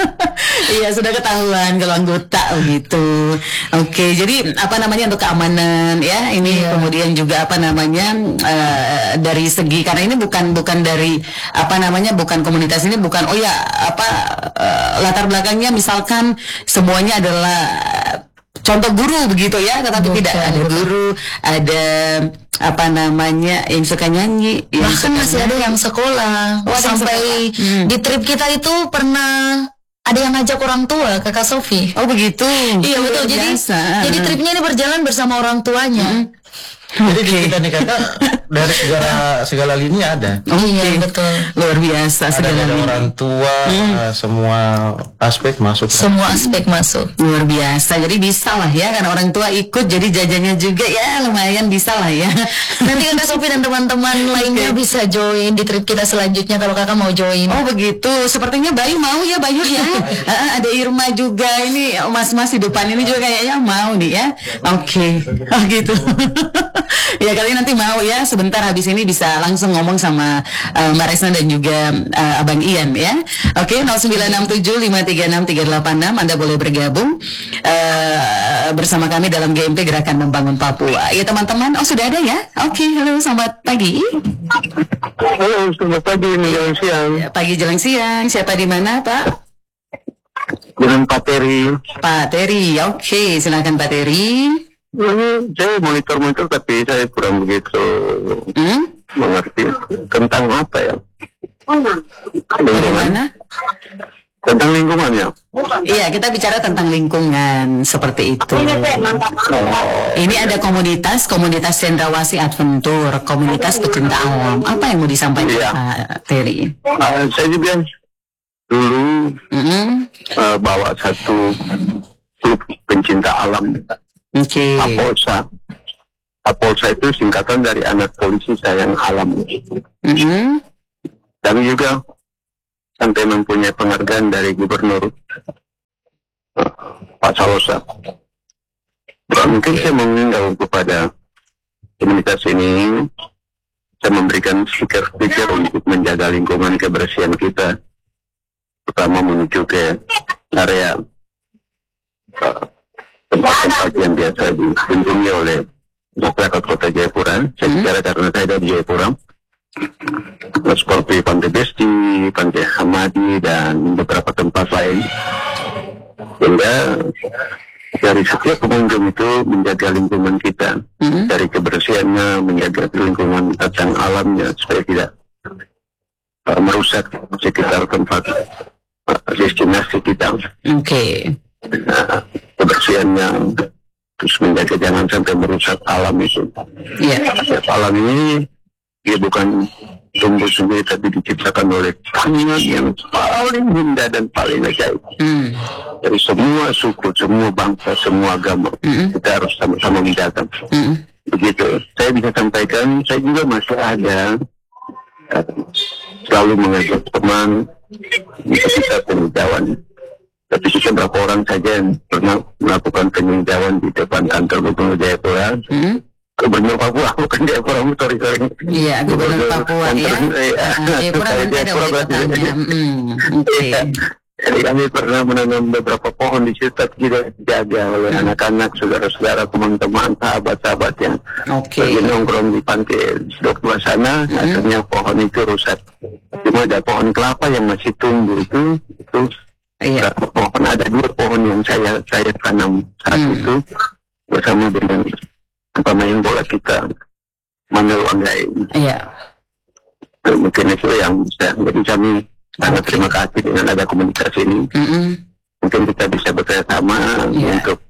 Iya, sudah ketahuan kalau anggota gitu. Oke, jadi apa namanya untuk keamanan ya. Ini Iya. kemudian juga apa namanya eh, dari segi karena ini bukan bukan dari apa namanya bukan komunitas ini bukan oh ya apa eh, latar belakangnya misalkan semuanya adalah contoh guru begitu ya, tetapi Bukan, tidak ada bukan. guru, ada apa namanya yang suka nyanyi, yang Bahkan suka masih ada nyanyi. yang sekolah. Oh, ada yang Sampai sekolah. Hmm. di trip kita itu pernah ada yang ngajak orang tua Kakak Sofi. Oh begitu. Iya betul. Luar Jadi biasa. jadi tripnya ini berjalan bersama orang tuanya. Jadi di kita nih Kakak dari segala segala lini ada. Iya betul. Luar biasa Ada segala dari lini. orang tua, uh, semua aspek masuk. Semua aspek masuk. Luar biasa. Jadi bisa lah ya karena orang tua ikut jadi jajannya juga ya lumayan bisa lah ya. Nanti Kakak Sofi dan teman-teman lainnya bisa join di trip kita selanjutnya kalau Kakak mau join. Oh begitu. Sepertinya Bayu mau ya Bayu ya. Ah, ada Irma juga ini mas-mas di depan ini juga kayaknya mau nih ya. Oke. Oh gitu. Ya kalian nanti mau ya sebentar habis ini bisa langsung ngomong sama uh, Mbak Resna dan juga uh, Abang Ian ya. Oke, nol sembilan enam tujuh lima tiga enam tiga delapan enam Anda boleh bergabung uh, bersama kami dalam G M P Gerakan Membangun Papua. Ya teman-teman, oh sudah ada ya. Oke, halo selamat pagi. Halo, selamat pagi, menjelang siang. Ya, pagi jelang siang. Siapa di mana, Pak? Dengan Pak Teri. Pak Teri. Oke, silakan Pak Teri. Ini saya monitor-monitor tapi saya kurang begitu Hmm? mengerti tentang apa ya? Lingkungan. Bagaimana? Tentang lingkungan ya. Iya, kita bicara tentang lingkungan seperti itu. Ini ada komunitas, komunitas Cendrawasih Adventure, komunitas pecinta alam. Apa yang mau disampaikan Iya. Pak Teri? Uh, saya juga dulu Mm-mm. uh, bawa satu klub pencinta alam, Oke. Apolsa. Apolsa itu singkatan dari anak polisi sayang alam. Mm-mm. Dan juga sampai mempunyai penghargaan dari gubernur uh, Pak Salosa. Dan mungkin saya mengimbau kepada komunitas ini, saya memberikan stiker-stiker untuk menjaga lingkungan kebersihan kita, terutama menuju ke area uh, tempat-tempat yang biasa dikunjungi oleh masyarakat Kota Jayapura. Saya bicara karena saya dari Jayapura, seperti Pantai Besti, Pantai Hamadi, dan beberapa tempat lain. Sehingga dari setiap pengunjung itu menjaga lingkungan kita, Mm-mm. dari kebersihannya, menjaga lingkungan kacang alamnya supaya tidak uh, merusak sekitar tempat uh, destinasi kita. Oke. Nah, kebersihannya, terus menjaga jangan sampai merusak alam itu. Iya. Ya, alam ini dia bukan tumbuh sendiri tapi diciptakan oleh Tuhan yang paling indah dan paling ajaib. Hmm. Dari semua suku, semua bangsa, semua agama, hmm. kita harus sama-sama menjaga. Hmm. Begitu. Saya bisa sampaikan, saya juga masih ada uh, selalu mengajak teman jika kita peninjauan. Tapi kita berapa orang saja yang pernah melakukan peninjauan di depan kantor Gubernur Jayapura. Hmm. Gubernur Papua, bukan Jayapura, sorry sorry. Iya, Gubernur Papua ya. Jayapura nanti ada wali kotanya. Oke. Jadi kami pernah menanam beberapa pohon di situ, tapi tidak dijaga oleh hmm. anak-anak, saudara-saudara, teman-teman, sahabat-sahabat yang okay. lagi nongkrong di pantai Dok sana. Hmm. Akhirnya pohon itu rusak. Cuma ada pohon kelapa yang masih tumbuh itu, itu iya. pohon ada dua pohon yang saya saya tanam saat hmm. itu bersama dengan pemain bola kita Manuel Wanggai. Iya. Mungkin itu yang bisa. Jadi kami sangat terima kasih dengan ada komunitas ini. Mm-hmm. Mungkin kita bisa bekerjasama yeah. untuk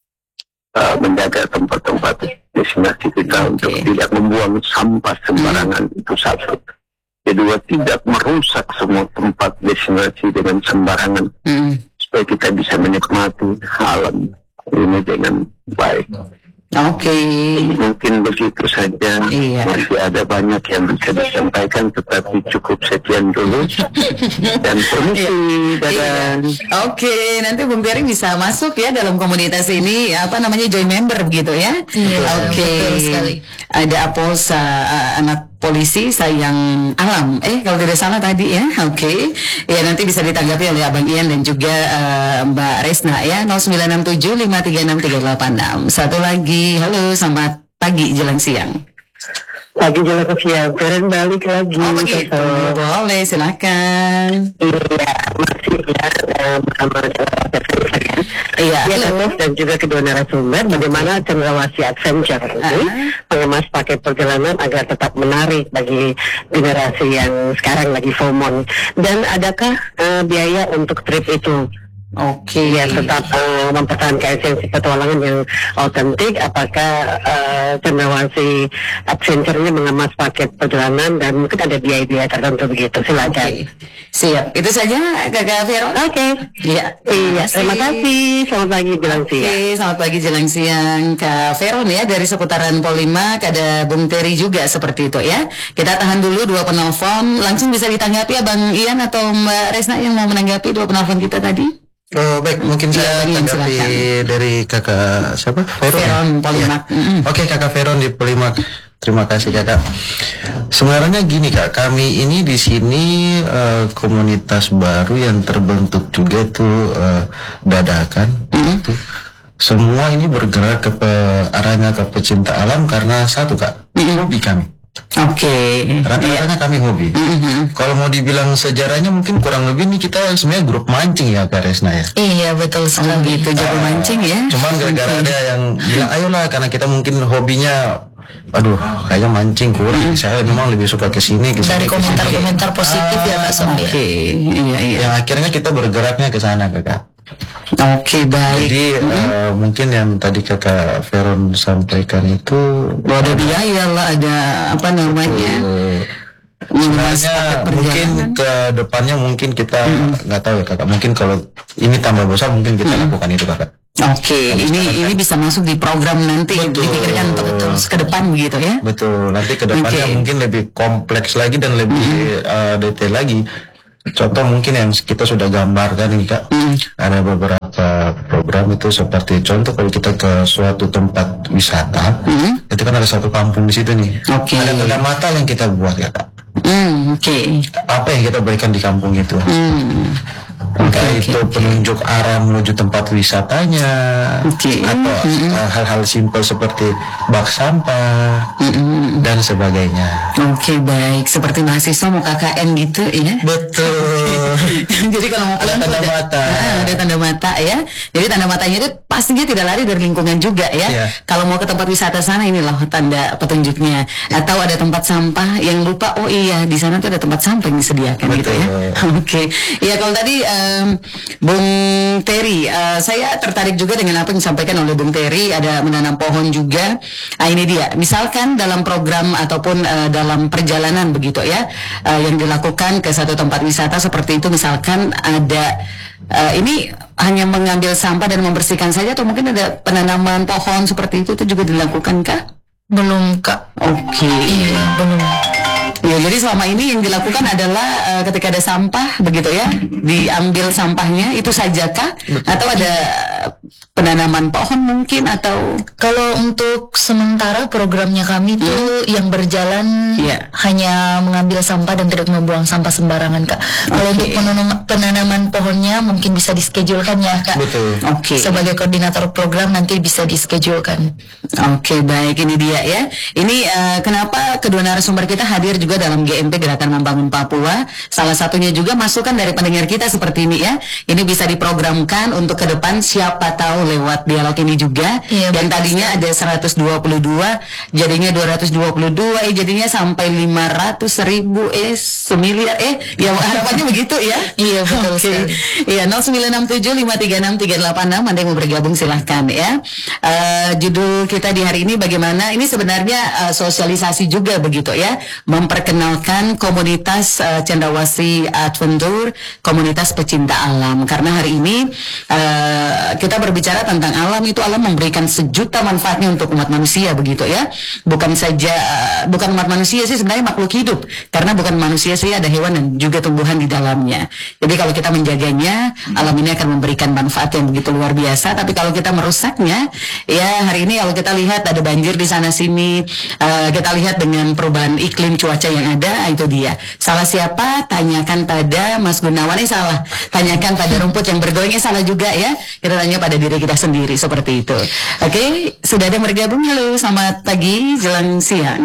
uh, menjaga tempat-tempat destinasi kita okay. untuk tidak membuang sampah sembarangan. Mm-hmm. Itu satu. Kedua, tidak merusak semua tempat destinasi dengan sembarangan. Mm-hmm. Supaya kita bisa menikmati alam ini dengan baik. Oke. Okay. Mungkin begitu saja. Iya. Masih ada banyak yang bisa disampaikan, tetapi cukup sekian dulu. Dan permisi, dadah. Oke, okay. Nanti Bung Terry bisa masuk ya dalam komunitas ini, apa namanya, join member begitu ya. Iya. Oke. Okay. Ada Apolsa, uh, anak polisi sayang alam. Eh kalau tidak salah tadi ya. Oke. Okay. Ya nanti bisa ditanggapi oleh Abang Ian dan juga uh, Mbak Resna ya. nol sembilan enam tujuh lima tiga enam tiga delapan enam. Satu lagi. Halo, selamat pagi jelang siang. Pagi jelang siang, Feren balik lagi. Oh begitu, boleh silakan. Iya, masih ya bersama Iya, halo. Dan juga kedua narasumber, bagaimana Cendrawasih Adventure ini mengemas paket perjalanan agar tetap menarik bagi generasi yang sekarang lagi FOMO. Dan adakah uh, biaya untuk trip itu? Oke, okay. Ya tetap uh, mempertahankan esensi petualangan yang otentik. Apakah uh, Cendrawasih Adventure ini mengemas paket perjalanan dan mungkin ada biaya-biaya tertentu begitu? Silakan. Okay. Siap, itu saja Kakak Vero. Oke, okay. Iya, iya. Terima kasih. Selamat pagi jelang siang. Oke, okay, selamat pagi jelang siang Kak Vero ya dari seputaran Polimak. Ada Bung Terry juga seperti itu ya. Kita tahan dulu dua penelpon. Langsung bisa ditanggapi ya Bang Ian atau Mbak Resna yang mau menanggapi dua penelpon kita tadi. Oh baik, mungkin saya ya, tanggapi dari kakak siapa? Veron Polimak. Ya. Mm-hmm. Oke, kakak Veron di Polimak. Terima kasih kakak. Sebenarnya gini kak, kami ini di sini uh, komunitas baru yang terbentuk juga tuh uh, dadakan. Mm-hmm. Tuh. Semua ini bergerak ke pe- arahnya ke pecinta alam karena satu kak, mm-hmm. hobi kami. Oke, okay. Rata-ratanya kami hobi. Mm-hmm. Kalau mau dibilang sejarahnya mungkin kurang lebih nih kita sebenarnya grup mancing ya Kak Resna ya. Iya betul sekali. Oh, gitu, jago uh, mancing ya. Cuman gara-gara ada yang bilang ayolah karena kita mungkin hobinya, aduh kayaknya mancing kurang. Mm-hmm. Saya memang lebih suka kesini. Dari komentar-komentar positif ah, ya Kak Sofi. Oke, okay. Iya iya. Yang akhirnya kita bergeraknya ke sana Kakak. Oke, okay, baik. Jadi mm-hmm. uh, mungkin yang tadi kakak Veron sampaikan itu bahwa ada biaya lah, ada apa namanya? Sebenarnya mungkin ke depannya mungkin kita nggak mm-hmm. tahu ya kakak. Mungkin kalau ini tambah besar mungkin kita mm-hmm. lakukan itu kakak. Oke, okay. ini ini bisa masuk di program nanti. Betul. Dipikirkan untuk terus ke depan begitu ya? Betul. Nanti ke depannya okay. mungkin lebih kompleks lagi dan lebih mm-hmm. uh, detail lagi. Contoh mungkin yang kita sudah gambarkan nih kak, mm. ada beberapa program itu seperti contoh kalau kita ke suatu tempat wisata, mm. itu kan ada satu kampung di situ nih, okay. ada pengamatan yang kita buat ya kak. Mm, Oke. Okay. Apa yang kita berikan di kampung itu? Mm. Entah okay, itu okay. penunjuk arah menuju tempat wisatanya, okay. atau mm-hmm. uh, hal-hal simpel seperti bak sampah mm-hmm. dan sebagainya. Oke okay, baik, seperti mahasiswa mau K K N gitu ya? Betul. Jadi kalau mau pulang Ada tanda tuh mata. Nah, ada tanda mata ya. Jadi tanda matanya itu pastinya tidak lari dari lingkungan juga ya. Iya. Kalau mau ke tempat wisata sana, inilah tanda petunjuknya. Atau ada tempat sampah yang lupa, oh iya di sana tuh ada tempat sampah yang disediakan gitu ya. Oke. Ya kalau tadi um, Bung Terry, uh, saya tertarik juga dengan apa yang disampaikan oleh Bung Terry, ada menanam pohon juga. Ah, ini dia. Misalkan dalam program ataupun uh, dalam perjalanan begitu ya, uh, yang dilakukan ke satu tempat wisata seperti itu, misalkan ada uh, ini hanya mengambil sampah dan membersihkan saja, atau mungkin ada penanaman pohon seperti itu, itu juga dilakukan kah? Belum Kak. Oke. Iya, belum. Ya, jadi selama ini yang dilakukan adalah uh, ketika ada sampah begitu ya, diambil sampahnya itu sajakah, atau ada penanaman pohon mungkin, atau Kalau untuk sementara programnya kami tuh yang berjalan Iya. hanya mengambil sampah dan tidak membuang sampah sembarangan Kak. Kalau untuk penanam- penanaman pohonnya mungkin bisa dischedule-kan ya Kak. Betul. Oke. Sebagai koordinator program nanti bisa dischedule-kan. Oke, baik, ini dia ya. Ini eh, kenapa kedua narasumber kita hadir juga dalam G M P Gerakan Membangun Papua. Salah satunya juga masukan dari pendengar kita seperti ini ya. Ini bisa diprogramkan untuk ke depan, siapa tahu lewat dialog ini juga. Iya, Dan betul. tadinya ada seratus dua puluh dua, jadinya dua ratus dua puluh dua, eh jadinya sampai lima ratus ribu, eh semiliar, eh ya harapannya begitu ya. Iya, betul Oke. sekali. Iya, nol sembilan enam tujuh lima tiga enam tiga delapan enam, Anda yang mau bergabung silahkan ya. Eh, judul kita di hari ini bagaimana, ini sebenarnya eh, sosialisasi juga begitu ya, memperkenalkan komunitas eh, Cendrawasih Adventure, komunitas pecinta alam. Karena hari ini eh, kita berbicara tentang alam, itu alam memberikan sejuta manfaatnya untuk umat manusia begitu ya. Bukan saja eh, bukan umat manusia sih, sebenarnya makhluk hidup. Karena bukan manusia sih, ada hewan dan juga tumbuhan di dalamnya. Jadi kalau kita menjaganya, alam ini akan memberikan manfaat yang begitu luar biasa. Tapi kalau kita merusaknya, ya hari ini kalau kita lihat ada banjir di sana sini, eh, kita lihat dengan perubahan iklim cuaca yang ada, itu dia. Salah siapa? Tanyakan pada Mas Gunawan, eh salah. Tanyakan pada rumput yang bergoyangnya, salah juga ya. Kita tanya pada diri kita sendiri seperti itu. Oke, sudah ada yang bergabung. Halo, selamat pagi, jelang siang.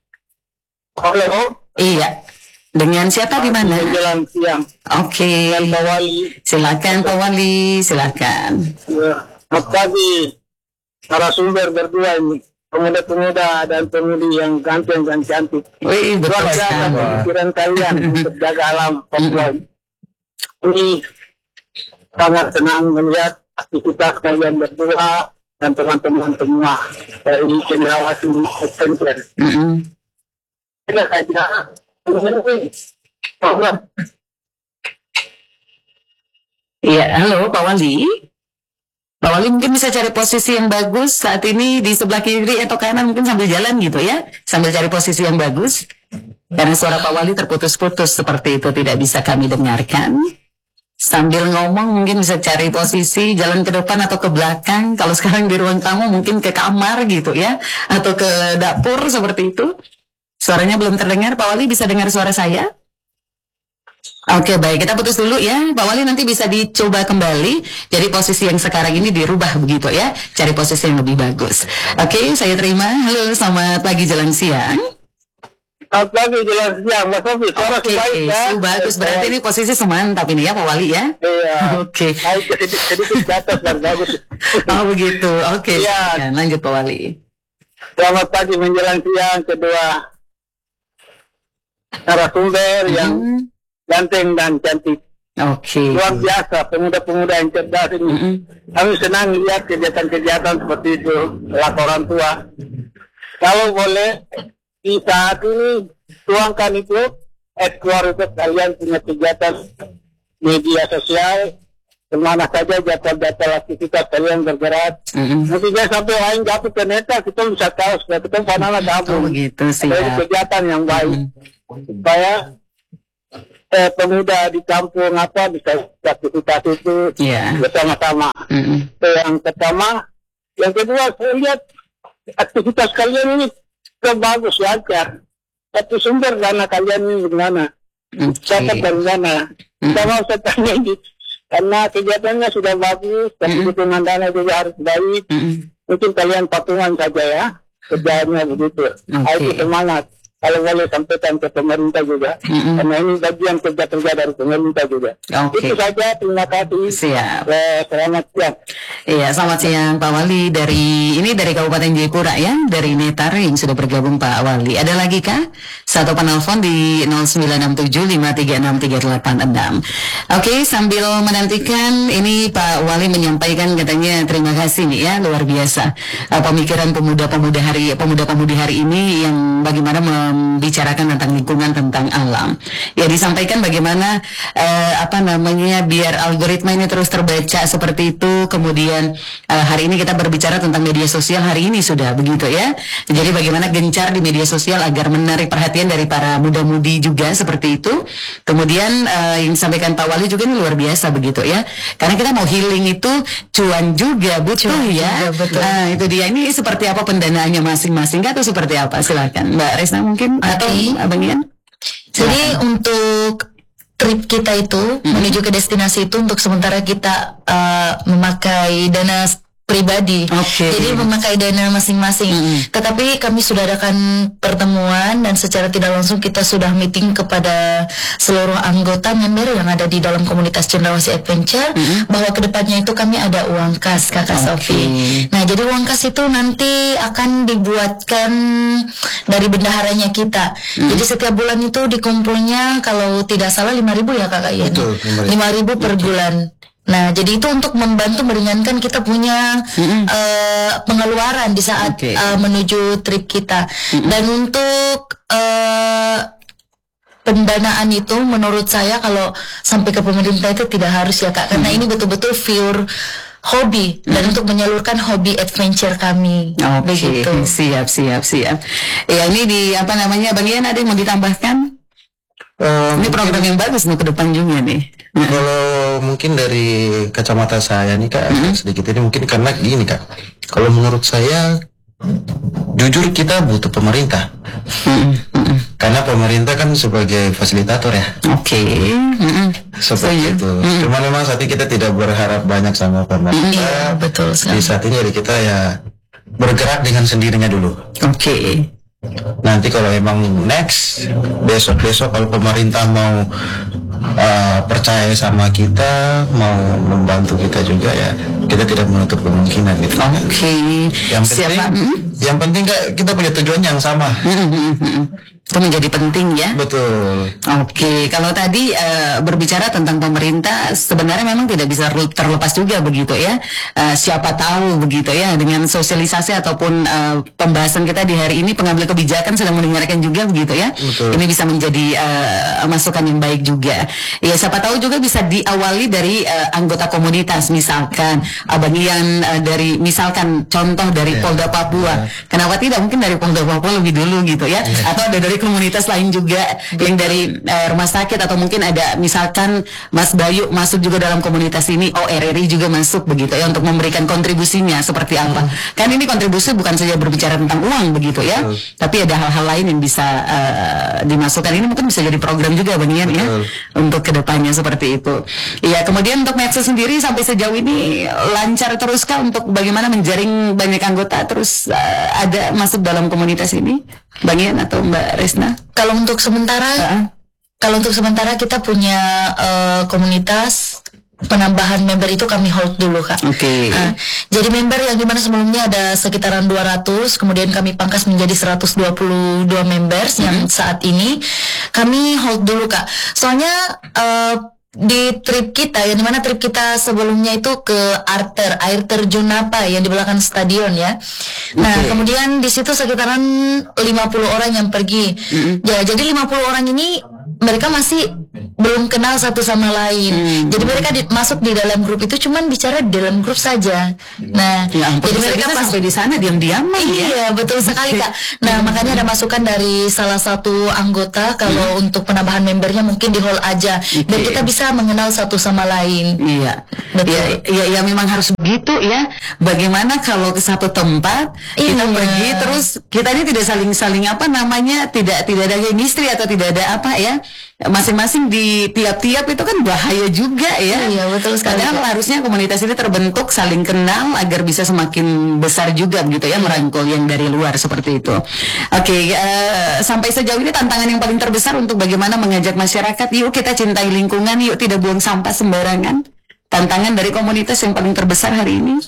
Halo, Iya. Dengan siapa di mana? menjelang siang. Oke. Dan Pak Wali, Silakan Pak Wali, silakan. ya, selamat pagi. Narasumber berdua ini, pemuda-pemuda dan pemudi yang ganteng dan cantik. Wih, betul Luar biasa sekali. pemikiran kalian untuk jaga alam Papua. Ini sangat senang melihat aktivitas kalian berdua dan teman-teman semua dari Cendrawasih Adventure. Mm-mm. Tidak saja mengenai program Iya, halo Pak Wali. Pak Wali mungkin bisa cari posisi yang bagus saat ini di sebelah kiri atau kanan, mungkin sambil jalan gitu ya, sambil cari posisi yang bagus. Karena suara Pak Wali terputus-putus seperti itu, tidak bisa kami dengarkan. Sambil ngomong mungkin bisa cari posisi, jalan ke depan atau ke belakang. Kalau sekarang di ruang tamu mungkin ke kamar gitu ya, atau ke dapur seperti itu. Suaranya belum terdengar. Pak Wali bisa dengar suara saya? Oke, baik, kita putus dulu ya Pak Wali, nanti bisa dicoba kembali. Jadi posisi yang sekarang ini dirubah begitu ya, cari posisi yang lebih bagus. Oke, saya terima. Halo, selamat pagi jelang siang. Selamat pagi jelang siang, Mas Sofi. Suara Oke, baik ya. su- bagus, berarti ini posisi semantap ini ya Pak Wali ya. Iya. Oke. Baik, sedikit, sedikit di atas dan bagus. Oh begitu, oke. Iya. silakan. Lanjut Pak Wali. Selamat pagi menjelang siang kedua narasumber yang Hmm, ganteng dan cantik. Oke. Luar biasa pemuda-pemuda yang cerdas ini. Mm-mm. Kami senang lihat kegiatan-kegiatan seperti itu, laporan tua. Kalau boleh di saat ini tuangkan itu, explore itu kalian punya kegiatan media sosial, kemana saja jadwal-jadwal aktivitas kalian bergerak. Mm-mm. Nanti jangan sampai lain jatuh ke neta, kita bisa tahu supaya kita panah Oh gabung. begitu sih Jadi ya. kegiatan yang baik Mm. supaya eh, pemuda di kampung apa bisa aktivitas itu Iya. bersama-sama. Mm-mm. Itu yang pertama. Yang kedua, saya lihat aktivitas kalian ini bagus lancar. Tapi sumber dana kalian ini gimana? Dapat Oke. dari mana? Mm. Saya mau saya tanya ini. Karena kegiatannya sudah bagus, tapi Mm-mm. dukungan dana juga harus baik. Mm-mm. Mungkin kalian patungan saja ya, kerjaannya begitu. Nah, itu semangat. kalau boleh sampaikan ke pemerintah juga, Mm-mm. karena ini bagian kerja-kerja dari pemerintah juga. Oke. Itu saja, terima kasih. Siap. Eh, selamat siang. Iya, selamat siang Pak Wali dari ini dari Kabupaten Jayapura ya, dari Netar yang sudah bergabung Pak Wali. Ada lagi kah? Satu penelpon di nol sembilan enam tujuh lima tiga enam tiga delapan enam. Oke, sambil menantikan ini Pak Wali menyampaikan katanya terima kasih nih ya, luar biasa. Uh, pemikiran pemuda-pemuda hari pemuda-pemudi hari ini yang bagaimana membicarakan tentang lingkungan, tentang alam. Ya disampaikan bagaimana uh, apa namanya biar algoritma ini terus terbaca seperti itu. Kemudian uh, hari ini kita berbicara tentang media sosial, hari ini sudah begitu ya. Jadi bagaimana gencar di media sosial agar menarik perhatian dari para muda-mudi juga seperti itu. Kemudian uh, yang disampaikan Pak Wali juga ini luar biasa begitu ya. Karena kita mau healing itu cuan juga butuh Cuan ya. juga, betul. Nah itu dia, ini seperti apa pendanaannya masing-masing atau seperti apa? Silakan Mbak Resna mungkin atau Oke. Abang Ian. Jadi untuk trip kita itu menuju ke destinasi itu untuk sementara kita uh, memakai dana s- pribadi. Oke. Jadi memakai dana masing-masing. Mm-mm. Tetapi kami sudah adakan pertemuan dan secara tidak langsung kita sudah meeting kepada seluruh anggota member yang ada di dalam komunitas Cendrawasih Adventure bahwa kedepannya itu kami ada uang kas, Kakak Oke. Sofi. Nah, jadi uang kas itu nanti akan dibuatkan dari bendaharanya kita. Jadi setiap bulan itu dikumpulnya kalau tidak salah lima ribu ya Kakak Ian. Betul, lima ribu per bulan. Nah, jadi itu untuk membantu meringankan kita punya eh, pengeluaran di saat Oke. eh, menuju trip kita. Dan untuk eh, pendanaan itu menurut saya kalau sampai ke pemerintah itu tidak harus ya Kak, karena ini betul-betul pure hobi dan untuk menyalurkan hobi adventure kami. Oke, Begitu. siap, siap, siap. Ya ini di apa namanya, Bang Ian ada yang mau ditambahkan? Eh, Ini program yang bagus nih ke depan juga nih. Kalau mungkin dari kacamata saya nih Kak, sedikit ini mungkin karena gini Kak. Kalau menurut saya, jujur kita butuh pemerintah. Karena pemerintah kan sebagai fasilitator ya. Oke. Mm-mm. Seperti itu. Cuma memang saat ini kita tidak berharap banyak sama pemerintah. Iya, betul Di sekali. saat ini jadi kita ya bergerak dengan sendirinya dulu. Oke. Nanti kalau emang next besok-besok kalau pemerintah mau uh, percaya sama kita, mau membantu kita juga ya, kita tidak menutup kemungkinan gitu. Oke. Yang penting, Siapa? Mm. yang penting Kak, kita punya tujuan yang sama. Itu menjadi penting ya. Betul. Oke, kalau tadi eh, berbicara tentang pemerintah, sebenarnya memang tidak bisa ru- terlepas juga begitu ya. Eh, siapa tahu begitu ya, dengan sosialisasi ataupun eh, pembahasan kita di hari ini, pengambil kebijakan sedang mendengarkan juga begitu ya. Betul. Ini bisa menjadi eh, masukan yang baik juga. Ya, siapa tahu juga bisa diawali dari eh, anggota komunitas, misalkan Abang Ian eh, dari, misalkan contoh dari Polda Papua. Kenapa tidak mungkin dari Polda Papua lebih dulu gitu ya? Atau ada dari komunitas lain juga yang dari eh, rumah sakit, atau mungkin ada misalkan Mas Bayu masuk juga dalam komunitas ini, oh R R I juga masuk begitu ya, untuk memberikan kontribusinya seperti apa. Kan ini kontribusi bukan saja berbicara tentang uang begitu ya, tapi ada hal-hal lain yang bisa eh, dimasukkan. Ini mungkin bisa jadi program juga Bang Ian ya, untuk kedepannya seperti itu. Iya, kemudian untuk medsos sendiri sampai sejauh ini lancar terus kah untuk bagaimana menjaring banyak anggota terus eh, ada masuk dalam komunitas ini, Bang Ian atau Mbak Resna? Kalau untuk sementara, Heeh. kalau untuk sementara kita punya eh, komunitas penambahan member itu kami hold dulu Kak. Oke. Nah, jadi member yang dimana sebelumnya ada sekitaran dua ratus, kemudian kami pangkas menjadi seratus dua puluh dua members yang saat ini kami hold dulu Kak. Soalnya eh, di trip kita, yang dimana trip kita sebelumnya itu ke Arter, air terjun apa yang di belakang stadion ya. Nah, Oke. kemudian di situ sekitaran lima puluh orang yang pergi. Ya, jadi lima puluh orang ini mereka masih belum kenal satu sama lain. Jadi mereka di- masuk di dalam grup itu cuman bicara di dalam grup saja. Nah, Ya ampun, jadi bisa mereka bisa pas sampai di sana diam-diaman ya. Iya, betul sekali Kak. Nah, makanya ada masukan dari salah satu anggota kalau untuk penambahan membernya mungkin di hall aja dan Oke. kita bisa mengenal satu sama lain. Iya, Betul. ya, ya, ya memang harus begitu ya. Bagaimana kalau ke satu tempat kita Iya. pergi terus kita ini tidak saling saling apa namanya, tidak tidak ada chemistry atau tidak ada apa ya, masing-masing di tiap-tiap itu kan bahaya juga ya. Iya, betul sekali. Padahal harusnya komunitas ini terbentuk saling kenal agar bisa semakin besar juga gitu ya, merangkul yang dari luar seperti itu. Oke, uh, sampai sejauh ini tantangan yang paling terbesar untuk bagaimana mengajak masyarakat, yuk kita cintai lingkungan, yuk tidak buang sampah sembarangan. Tantangan dari komunitas yang paling terbesar hari ini?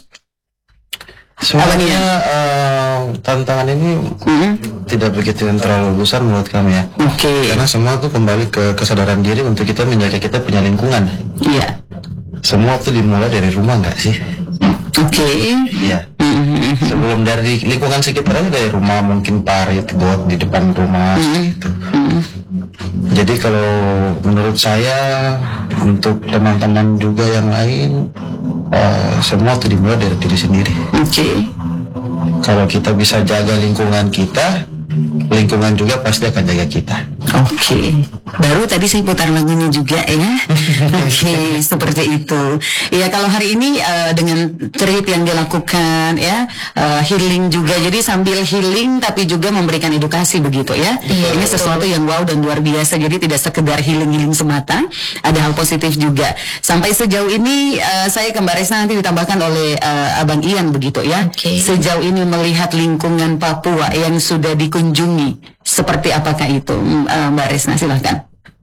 Sebenarnya uh, tantangan ini hmm. tidak begitu yang terlalu besar menurut kami ya. Oke. Okay. Karena semua itu kembali ke kesadaran diri untuk kita menjaga kita punya lingkungan. Iya. Semua itu dimulai dari rumah nggak sih? Oke. Okay. Iya. Mm-hmm. Sebelum dari lingkungan sekitarnya, dari rumah mungkin parit, got di depan rumah mm-hmm. gitu. Mm-hmm. Jadi kalau menurut saya untuk teman-teman juga yang lain uh, semua itu dimulai dari diri sendiri. Oke. Okay. Kalau kita bisa jaga lingkungan kita, lingkungan juga pasti akan jaga kita. Oke, okay. Baru tadi saya putar lagunya juga ya. Oke, okay, seperti itu. Ya kalau hari ini uh, dengan trip yang dilakukan ya, uh, healing juga. Jadi sambil healing tapi juga memberikan edukasi begitu ya. Iya, ini sesuatu yang wow dan luar biasa. Jadi tidak sekedar healing-healing semata, ada hal positif juga. Sampai sejauh ini uh, saya ke Mbak Resna nanti ditambahkan oleh uh, Abang Ian begitu ya. Okay. Sejauh ini melihat lingkungan Papua yang sudah dikunjungi, seperti apakah itu? Uh, Mbak Resna silahkan.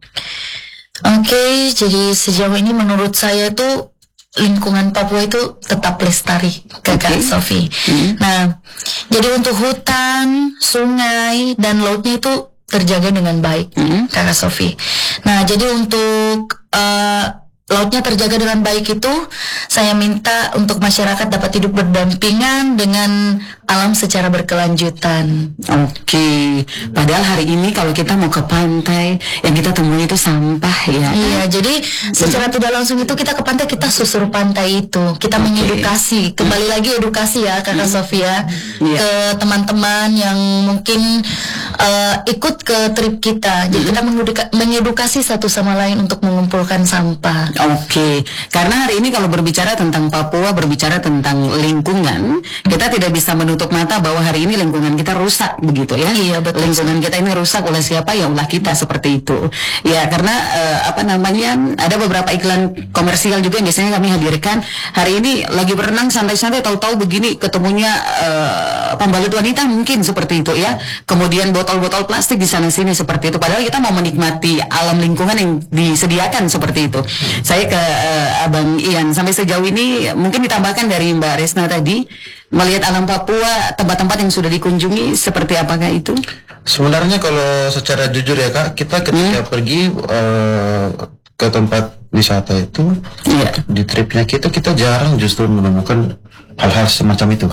Oke, okay, jadi sejauh ini menurut saya tuh lingkungan Papua itu tetap lestari, Kakak okay. Sofi. Hmm. Nah, jadi untuk hutan, sungai, dan lautnya itu terjaga dengan baik, hmm. Kakak Sofi. Nah, jadi untuk uh, lautnya terjaga dengan baik itu, saya minta untuk masyarakat dapat hidup berdampingan dengan alam secara berkelanjutan. Oke, okay. Padahal hari ini kalau kita mau ke pantai, yang kita temui itu sampah ya. Iya, jadi secara tidak langsung itu kita ke pantai, kita susur pantai itu, kita okay. mengedukasi. Kembali lagi edukasi ya, Kakak hmm. Sofia, yeah. ke teman-teman yang mungkin uh, ikut ke trip kita. Jadi hmm. kita mengeduka- mengedukasi satu sama lain untuk mengumpulkan sampah. Oke, okay. Karena hari ini kalau berbicara tentang Papua, berbicara tentang lingkungan, kita tidak bisa menutup mata bahwa hari ini lingkungan kita rusak begitu ya. Iya, betul. Lingkungan kita ini rusak oleh siapa? Ya ulah kita seperti itu. Ya karena uh, apa namanya, ada beberapa iklan komersial juga yang biasanya kami hadirkan. Hari ini lagi berenang santai-santai, tahu-tahu begini ketemunya uh, pembalut wanita mungkin seperti itu ya. Kemudian botol-botol plastik di sana-sini seperti itu. Padahal kita mau menikmati alam lingkungan yang disediakan seperti itu. Saya ke uh, Abang Ian, sampai sejauh ini mungkin ditambahkan dari Mbak Resna tadi, melihat alam Papua, tempat-tempat yang sudah dikunjungi seperti apakah itu? Sebenarnya kalau secara jujur ya Kak, kita ketika hmm. pergi uh, ke tempat wisata itu, yeah. di tripnya kita, kita jarang justru menemukan hal-hal semacam itu.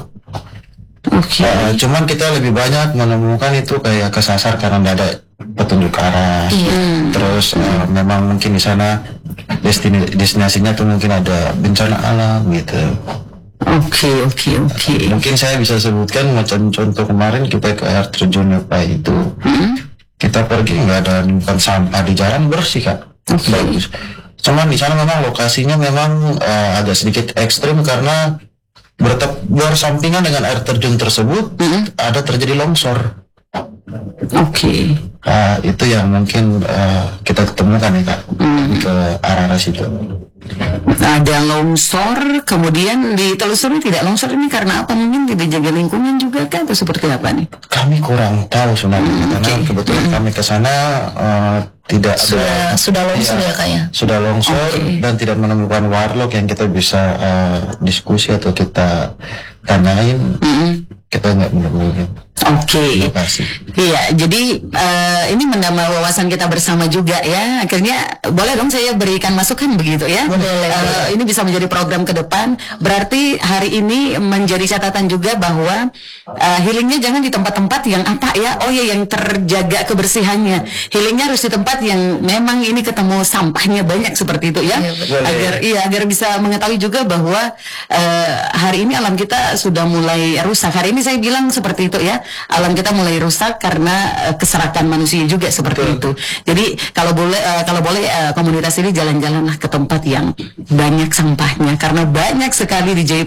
Okay. Uh, cuman kita lebih banyak menemukan itu kayak kesasar karena tidak ada petunjuk arah. Yeah. Terus uh, memang mungkin di sana destin- destinasinya tuh mungkin ada bencana alam gitu. Oke, oke, oke. Mungkin saya bisa sebutkan macam contoh kemarin kita ke air terjun apa itu. Hmm? Kita pergi nggak ada menemukan sampah di jalan, bersih Kak. Okay. Bagus. Cuman di sana memang lokasinya memang uh, agak sedikit ekstrim karena bertep- bersampingan dengan air terjun tersebut, hmm? ada terjadi longsor. Oke. Okay. Uh, itu yang mungkin uh, kita ketemukan ya Kak, hmm. ke arah-arah situ. Ada longsor, kemudian ditelusuri tidak longsor ini karena apa? Mungkin tidak jaga lingkungan juga kan, atau seperti apa nih? Kami kurang tahu sebenarnya, hmm, karena okay. kebetulan hmm. kami ke sana uh, tidak sudah ada, sudah longsor ya, ya Kak ya? Sudah longsor okay. dan tidak menemukan warlock yang kita bisa uh, diskusi atau kita tanyain. Hmm. Kita nggak menemukan. Oke. Okay. Iya, jadi uh, ini menambah wawasan kita bersama juga ya. Akhirnya boleh dong saya berikan masukan begitu ya. Boleh. Uh, ini bisa menjadi program ke depan. Berarti hari ini menjadi catatan juga bahwa uh, healingnya jangan di tempat-tempat yang apa ya? Oh ya, yang terjaga kebersihannya. Healingnya harus di tempat yang memang ini ketemu sampahnya banyak seperti itu ya. Iya, agar iya agar bisa mengetahui juga bahwa uh, hari ini alam kita sudah mulai rusak. Hari ini saya bilang seperti itu ya. Alam kita mulai rusak karena uh, keserakan manusia juga seperti Betul. itu. Jadi kalau boleh uh, kalau boleh uh, komunitas ini jalan-jalanlah ke tempat yang banyak sampahnya, karena banyak sekali di Jayapura